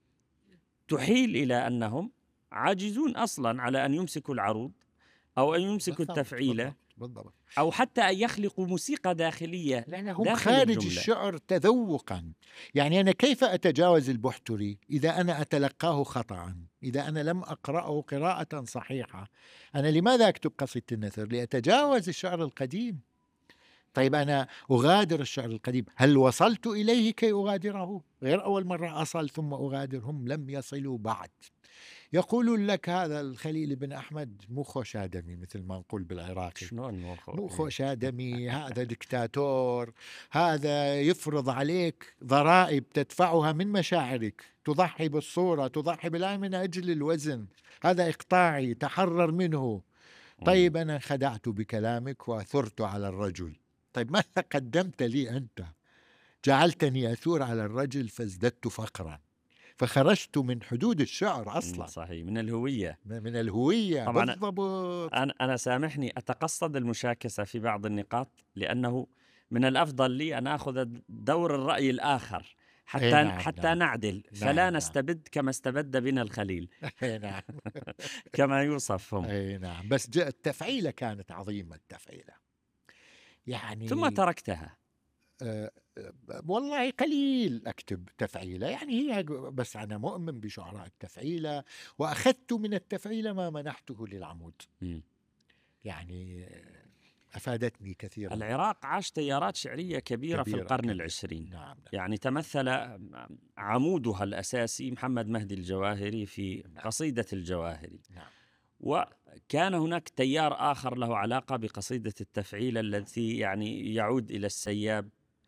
تحيل إلى أنهم عاجزون أصلا على أن يمسكوا العروض أو أن يمسكوا التفعيلة بالضبط. أو حتى أن يخلقوا موسيقى داخلية، لأنهم خارج الشعر تذوقا. يعني أنا كيف أتجاوز البحتري إذا أنا أتلقاه خطأ، إذا أنا لم أقرأه قراءة صحيحة؟ أنا لماذا أكتب قصيدة النثر؟ لأتجاوز الشعر القديم. طيب أنا أغادر الشعر القديم، هل وصلت إليه كي أغادره؟ غير أول مرة أصل ثم أغادر، هم لم يصلوا بعد. يقول لك هذا الخليل بن أحمد مو آدمي مثل ما نقول بالعراقي. شلون مو آدمي؟ هذا دكتاتور، هذا يفرض عليك ضرائب تدفعها من مشاعرك، تضحي بالصورة، تضحي بالآن من أجل الوزن، هذا إقطاعي، تحرر منه. طيب أنا خدعت بكلامك وأثرت على الرجل. طيب ماذا قدمت لي أنت؟ جعلتني أثور على الرجل فازددت فقرا، فخرجت من حدود الشعر أصلا. صحيح، من الهوية. من الهوية طبعا. بالضبط. أنا, أنا سامحني أتقصد المشاكسة في بعض النقاط، لأنه من الأفضل لي أن أخذ دور الرأي الآخر حتى, نعم حتى نعم. نعدل، فلا نعم نستبد كما استبد بنا الخليل. نعم. كما يوصف هم. أي نعم. بس التفعيلة كانت عظيمة، التفعيلة يعني. ثم تركتها. أه والله قليل أكتب تفعيلة، يعني هي بس أنا مؤمن بشعراء التفعيلة، وأخذت من التفعيلة ما منحته للعمود. م. يعني أفادتني كثيرا. العراق عاش تيارات شعرية كبيرة, كبيرة في القرن كبيرة. العشرين. نعم نعم. يعني تمثل عمودها الأساسي محمد مهدي الجواهري في نعم. قصيدة الجواهري. نعم. وكان هناك تيار آخر له علاقة بقصيدة التفعيل التي يعني يعود إلى السياب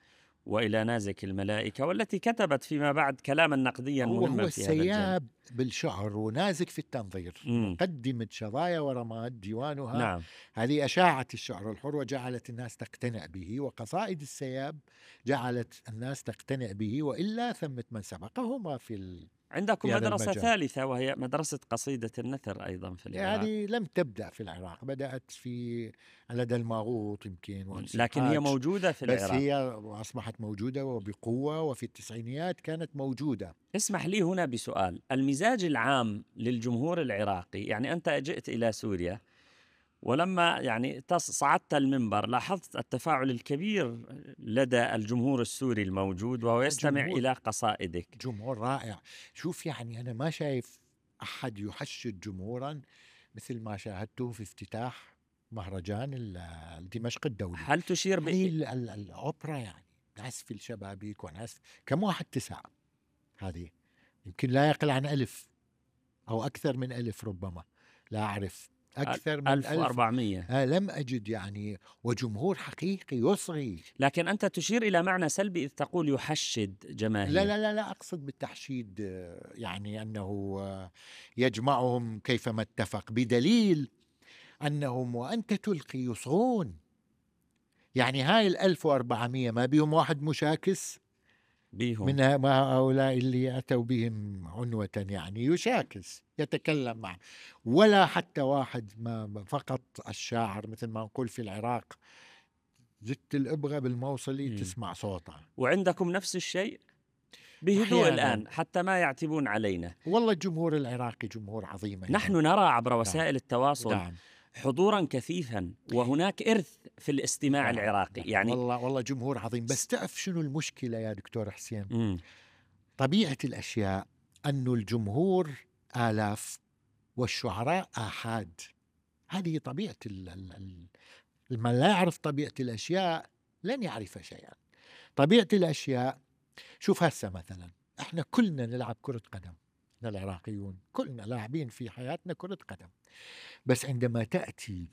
وإلى نازك الملائكة، والتي كتبت فيما بعد كلاما نقديا هو مهما هو في هذا الجانب. السياب بالشعر ونازك في التنظير. مم. مقدمة شظايا ورماد ديوانها نعم. هذه أشاعت الشعر الحر وجعلت الناس تقتنع به، وقصائد السياب جعلت الناس تقتنع به، وإلا ثمة من سبقهما في ال... عندكم في هذا مدرسة المجال. ثالثة وهي مدرسة قصيدة النثر أيضا في العراق. هذه لم تبدأ في العراق، بدأت في لدى الماغوط يمكن، لكن هي وانسحاج، موجودة في بس العراق. هي أصبحت موجودة وبقوة، وفي التسعينيات كانت موجودة. اسمح لي هنا بسؤال، المزاج العام للجمهور العراقي، يعني أنت جئت إلى سوريا ولما يعني تص- صعدت المنبر لاحظت التفاعل الكبير لدى الجمهور السوري الموجود وهو يستمع الجمهور إلى قصائدك. جمهور رائع. شوف يعني أنا ما شايف أحد يحشد جمهورا مثل ما شاهدته في افتتاح مهرجان ال- دمشق الدولي. هل تشير ب... هذه ال- ال- الأوبرا يعني ناس في الشبابيك وناس كم واحد تسعة، هذه يمكن لا يقل عن ألف أو أكثر من ألف، ربما لا أعرف، أكثر من ألف ألف. وأربعمية. آه لم أجد يعني، وجمهور حقيقي يصغي. لكن أنت تشير إلى معنى سلبي إذ تقول يحشد جماهير. لا لا لا لا أقصد بالتحشيد آه، يعني أنه آه، يجمعهم كيفما اتفق، بدليل أنهم وأنت تلقي يصغون. يعني هاي الألف وأربعمية ما بيهم واحد مشاكس بيهم من ها- ما هؤلاء اللي أتوا بهم عنوة، يعني يشاكس يتكلم معه، ولا حتى واحد ما فقط الشاعر مثل ما نقول في العراق، زدت الإبغة بالموصلي مم. تسمع صوتها. وعندكم نفس الشيء بهدوء أحياناً. الآن حتى ما يعتبون علينا. والله الجمهور العراقي جمهور عظيم أيضاً. نحن نرى عبر وسائل نعم. التواصل نعم. حضورا كثيفا، وهناك إرث في الاستماع نعم. العراقي. نعم. يعني والله والله جمهور عظيم. بس تعرف شنو المشكلة يا دكتور حسين؟ مم. طبيعة الأشياء أنه الجمهور آلاف والشعراء آحاد. هذه طبيعة ال- ال- ال- من لا يعرف طبيعة الأشياء لن يعرف شيئا. طبيعة الأشياء، شوف هسه مثلا احنا كلنا نلعب كرة قدم، احنا العراقيون كلنا لاعبين في حياتنا كرة قدم، بس عندما تأتي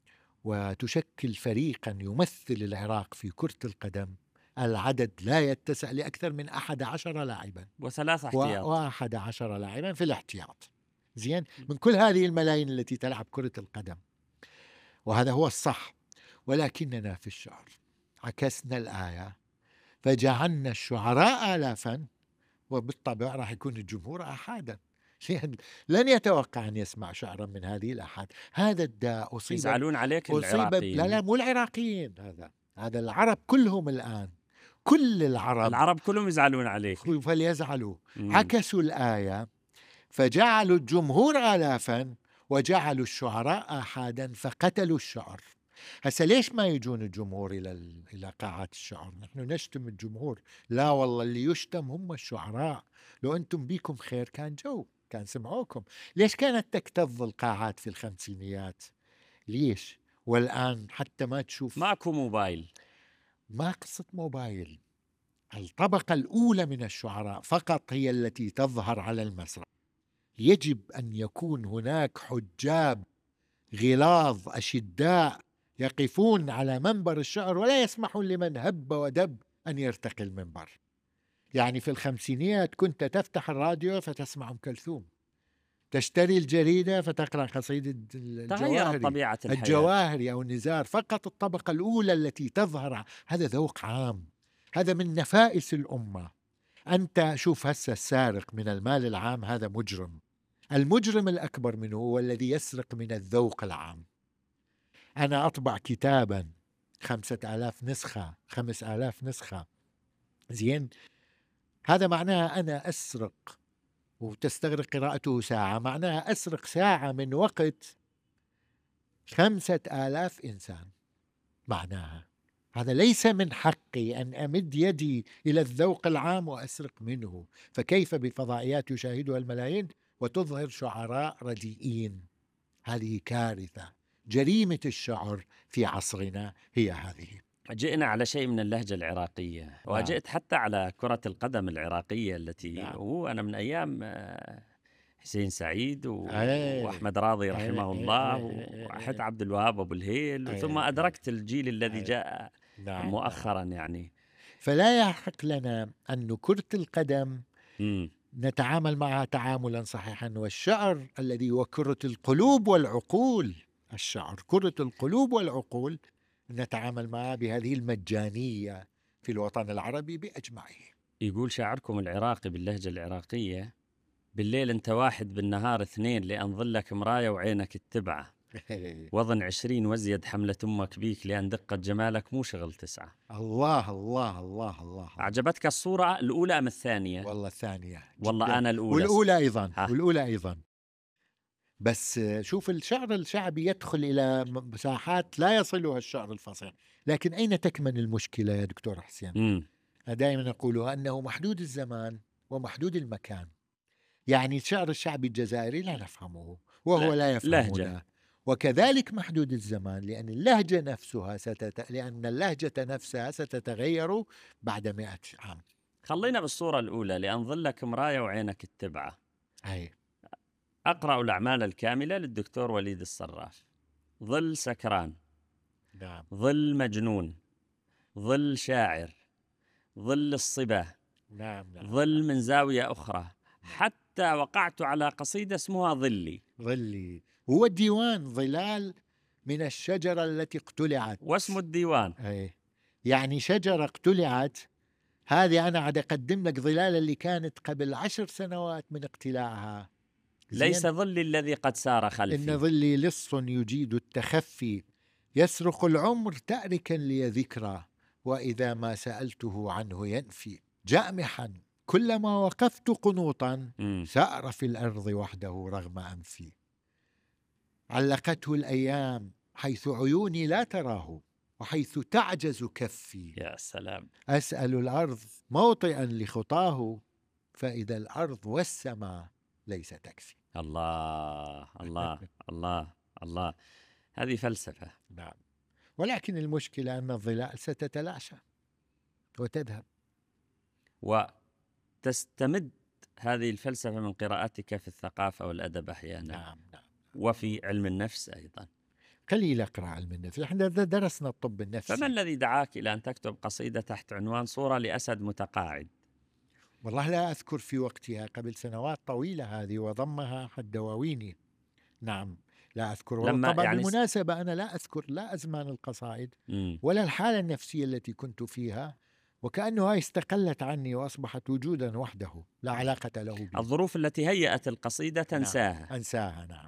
وتشكل فريقا يمثل العراق في كرة القدم، العدد لا يتسع لأكثر من أحد عشر لاعبا، وثلاث احتياط. وأحد عشر لاعبا في الاحتياط. زين، من كل هذه الملايين التي تلعب كرة القدم، وهذا هو الصح. ولكننا في الشعر عكسنا الآية فجعلنا الشعراء آلافا، وبالطبع راح يكون الجمهور أحادا. لن يتوقع أن يسمع شعرا من هذه الأحاد. هذا الداء أصيب يزعلون عليك أصيب العراقيين. لا لا مو العراقيين، هذا هذا العرب كلهم الآن، كل العرب العرب كلهم يزعلون عليك. فليزعلوا. مم. عكسوا الآية فجعلوا الجمهور آلافا وجعلوا الشعراء آحادا فقتلوا الشعر. هسا ليش ما يجون الجمهور إلى إلى قاعات الشعر؟ نحن نشتم الجمهور؟ لا والله، اللي يشتم هم الشعراء. لو أنتم بيكم خير كان جو، كان سمعوكم. ليش كانت تكتظ القاعات في الخمسينيات؟ ليش؟ والآن حتى ما تشوف. ماكو موبايل. ما قصة موبايل، الطبقة الأولى من الشعراء فقط هي التي تظهر على المسرح. يجب أن يكون هناك حجاب غلاظ أشداء يقفون على منبر الشعر ولا يسمحون لمن هب ودب أن يرتقي المنبر. يعني في الخمسينيات كنت تفتح الراديو فتسمع أم كلثوم، تشتري الجريدة فتقرأ قصيدة الجواهري طبيعة الحياة. الجواهري أو النزار. فقط الطبقة الأولى التي تظهر. هذا ذوق عام، هذا من نفائس الأمة. أنت شوف هسه السارق من المال العام هذا مجرم. المجرم الأكبر منه هو الذي يسرق من الذوق العام. أنا أطبع كتابا خمسة آلاف نسخة، خمس آلاف نسخة، زين، هذا معناها أنا أسرق، وتستغرق قراءته ساعة، معناها أسرق ساعة من وقت خمسة آلاف إنسان. معناها هذا ليس من حقي أن أمد يدي إلى الذوق العام وأسرق منه. فكيف بفضائيات يشاهدها الملايين وتظهر شعراء رديئين؟ هذه كارثة. جريمة الشعر في عصرنا هي هذه. جئنا على شيء من اللهجة العراقية. نعم. وجئت حتى على كرة القدم العراقية التي نعم. وأنا من أيام حسين سعيد و... أيه. وأحمد راضي رحمه أيه. الله أيه. وحتى عبد الوهاب أبو الهيل أيه. ثم أدركت الجيل الذي أيه. جاء نعم. مؤخرا يعني. فلا يحق لنا أن كرة القدم مم. نتعامل معها تعاملا صحيحا، والشعر الذي هو كرة القلوب والعقول، الشعر كرة القلوب والعقول، نتعامل معها بهذه المجانية في الوطن العربي بأجمعه. يقول شاعركم العراقي باللهجة العراقية: بالليل أنت واحد، بالنهار اثنين، لأن ظلك مراية وعينك اتبعه، وظن عشرين وزيد حملة أمك بيك، لأن دقة جمالك مو شغل تسعة. الله الله الله الله. أعجبتك الصورة الأولى أم الثانية؟ والله الثانية والله جداً. أنا الأولى. والأولى أيضا ها. والأولى أيضا. بس شوف، الشعر الشعبي يدخل إلى مساحات لا يصلها الشعر الفصيح. لكن أين تكمن المشكلة يا دكتور حسين؟ مم. دائما أقولها، أنه محدود الزمان ومحدود المكان. يعني الشعر الشعبي الجزائري لا نفهمه وهو لا. لا يفهمنا، لهجة. وكذلك محدود الزمان، لأن اللهجة نفسها ستت... لأن اللهجة نفسها ستتغير بعد مئة عام. خلينا بالصورة الأولى، لأن ظلك مراية وعينك اتبعه. أي. أقرأ الأعمال الكاملة للدكتور وليد الصراف: ظل سكران، نعم. ظل مجنون، ظل شاعر، ظل الصبا، نعم. نعم. ظل من زاوية أخرى، حتى وقعت على قصيدة اسمها ظلي. ظلي هو الديوان، ظلال من الشجرة التي اقتلعت، واسم الديوان. أي. يعني شجرة اقتلعت، هذه أنا عاد أقدم لك ظلال اللي كانت قبل عشر سنوات من اقتلاعها. ليس ظلي الذي قد سار خلفي. إن ظلي لص يجيد التخفي، يسرق العمر تاركا لي ذكرى، وإذا ما سألته عنه ينفي. جامحا كلما وقفت قنوطا، مم. سار في الأرض وحده رغم أنفي. علقته الأيام حيث عيوني لا تراه، وحيث تعجز كفي. يا سلام. أسأل الأرض موطئا لخطاه، فإذا الأرض والسماء ليس تكفي. الله الله الله الله. هذه فلسفة. نعم. ولكن المشكلة أن الظلال ستتلاشى وتذهب. وتستمد هذه الفلسفة من قراءتك في الثقافة والأدب أحيانا. نعم. نعم. وفي علم النفس أيضا. قليل أقرأ علم النفس، احنا درسنا الطب النفسي. فما الذي دعاك إلى أن تكتب قصيدة تحت عنوان صورة لأسد متقاعد؟ والله لا أذكر في وقتها، قبل سنوات طويلة هذه، وضمها أحد دواويني. نعم لا أذكر. طبعا يعني بالمناسبة أنا لا أذكر لا أزمان القصائد م. ولا الحالة النفسية التي كنت فيها، وكأنها استقلت عني وأصبحت وجودا وحده لا علاقة له بي. الظروف التي هيأت القصيدة تنساها. نعم. أنساها. نعم.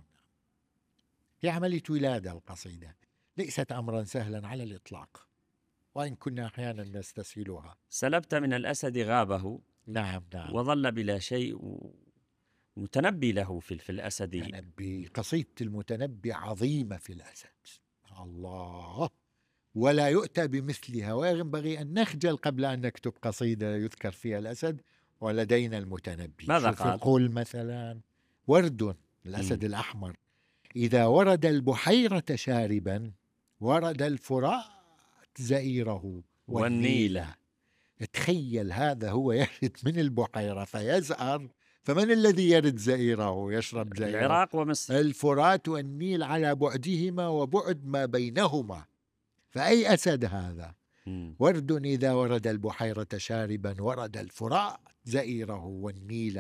هي عملية ولادة القصيدة، ليست أمرا سهلا على الإطلاق، وإن كنا أحيانا نستسهلها. سلبت من الأسد غابه. نعم. نعم. وظل بلا شيء. متنبي له في, في الأسد. متنبي، قصيدة المتنبي عظيمة في الأسد. الله، ولا يؤتى بمثلها، وينبغي أن نخجل قبل أن نكتب قصيدة يذكر فيها الأسد ولدينا المتنبي. ماذا قال؟ يقول مثلا: ورد الأسد م. الأحمر إذا ورد البحيرة شاربا، ورد الفرات زئيره والنيل. تخيل، هذا هو يرد من البحيرة فيزأر، فمن الذي يرد زئيره يشرب زئيره؟ العراق ومصر. الفرات والنيل على بعدهما وبعد ما بينهما، فأي أسد هذا؟ م. ورد إذا ورد البحيرة شاربا، ورد الفرات زئيره والنيل.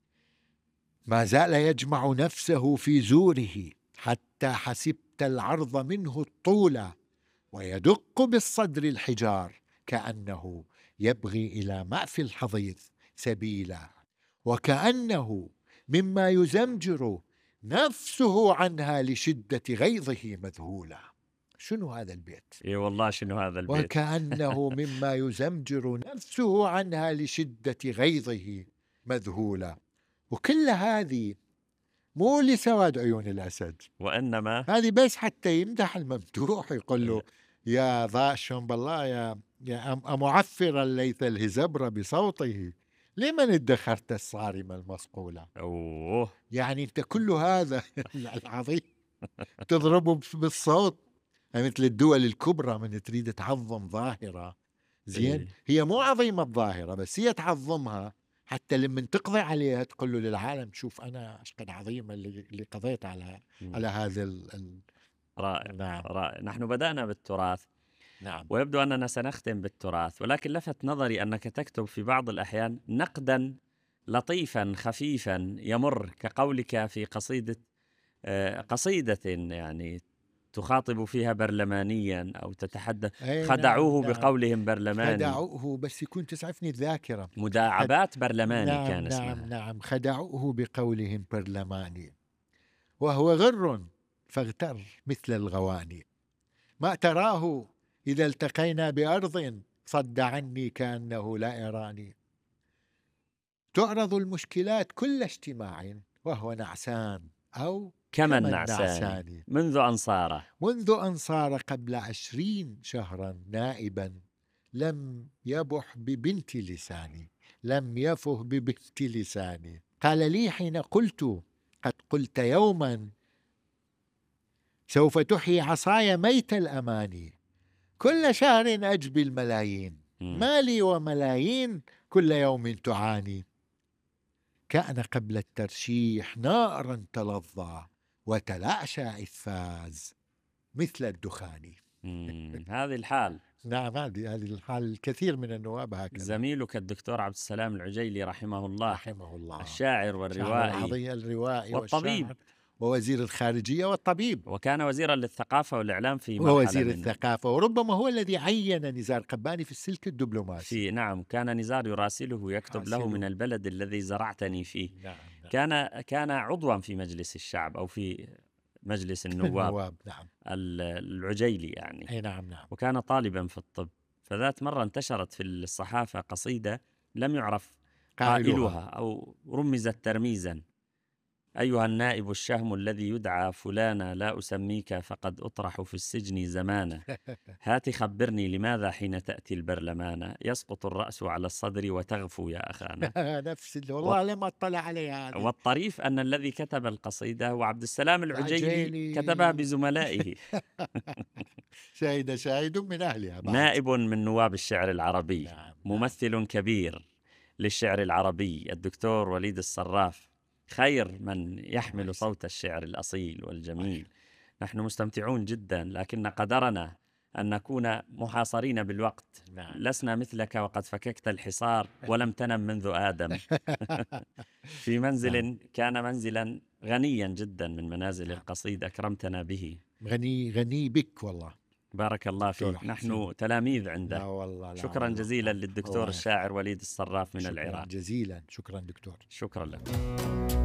ما زال يجمع نفسه في زوره، حتى حسبت العرض منه الطول، ويدق بالصدر الحجار، كأنه يبغي إلى مأفي الحضيض سبيلا، وكأنه مما يزمجر نفسه عنها لشدة غيظه مذهولا. شنو هذا البيت؟ اي والله شنو هذا البيت. وكأنه مما يزمجر نفسه عنها لشدة غيظه مذهولا. وكل هذه مو لسواد عيون الأسد، وإنما هذه بس حتى يمدح الممدوح، يقول له: يا ضاشم بالله، يا يا معفر ليث الهزبر بصوته، لمن ادخرت الصارمة المصقولة. أوه. يعني أنت كل هذا العظيم تضربه بالصوت، مثل الدول الكبرى من تريد تعظم ظاهرة زين، هي مو عظيمة الظاهرة، بس هي تعظمها حتى لما تقضي عليها تقول له للعالم: شوف أنا ايش قد عظيمة اللي, اللي قضيت على م. على هذا ال... رائع. نعم. رائع. نحن بدأنا بالتراث نعم. ويبدو أننا سنختم بالتراث، ولكن لفت نظري أنك تكتب في بعض الأحيان نقدا لطيفا خفيفا يمر، كقولك في قصيدة قصيدة يعني تخاطب فيها برلمانيا أو تتحدث خدعوه نعم. بقولهم برلماني. خدعوه، بس يكون تسعفني الذاكرة. مداعبات برلماني نعم كان اسمها. نعم نعم. خدعوه بقولهم برلماني وهو غر فاغتر مثل الغواني، ما تراه إذا التقينا بأرض صد عني كأنه لا يراني. تعرض المشكلات كل اجتماع وهو نعسان أو كمن كمن نعسان نعسان منذ أنصاره منذ أنصار قبل عشرين شهرا نائبا لم يبح ببنت لساني لم يفه ببنت لساني. قال لي حين قلت قد قلت يوما سوف تحيي عصاي ميت الأماني، كل شهر أجبي الملايين مالي وملايين كل يوم تعاني. كان قبل الترشيح نارا تلظى وتلاشى إذ فاز مثل الدخان. هذه الحال. نعم، هذه هذه الحال. الكثير من النواب هكذا. زميلك الدكتور عبد السلام العجيلي رحمه الله رحمه الله، الشاعر والروائي الروائي والطبيب ووزير الخارجية والطبيب، وكان وزيرا للثقافة والإعلام في مرحلة ووزير الثقافة، وربما هو الذي عين نزار قباني في السلك الدبلوماسي. في نعم، كان نزار يراسله يكتب حاسله. له من البلد الذي زرعتني فيه. نعم نعم. كان كان عضوا في مجلس الشعب أو في مجلس النواب. النواب نعم. العجيلي يعني. أي نعم نعم. وكان طالبا في الطب. فذات مرة انتشرت في الصحافة قصيدة لم يعرف قائلها أو رمزت ترميزا: أيها النائب الشهم الذي يدعى فلانا لا أسميك فقد أطرح في السجن زمانا، هات خبرني لماذا حين تأتي البرلمان يسقط الرأس على الصدر وتغفو يا أخانا. نفس والله لم أطلع عليها. والطريف أن الذي كتب القصيدة هو عبد السلام العجيلي، كتبها بزملائه. شاهد شاهد من أهلها بعد. نائب من نواب الشعر العربي. نعم. ممثل كبير للشعر العربي الدكتور وليد الصراف، خير من يحمل صوت الشعر الأصيل والجميل. نحن مستمتعون جدا، لكن قدرنا أن نكون محاصرين بالوقت. لسنا مثلك وقد فككت الحصار ولم تنم منذ آدم. في منزل كان منزلا غنيا جدا من منازل القصيد أكرمتنا به. غني غني بك والله. بارك الله فيك. نحن تلاميذ عنده. لا والله لا شكرا والله. جزيلا للدكتور الشاعر وليد الصراف من شكرا العراق. جزيلا. شكرا دكتور. شكرا لك.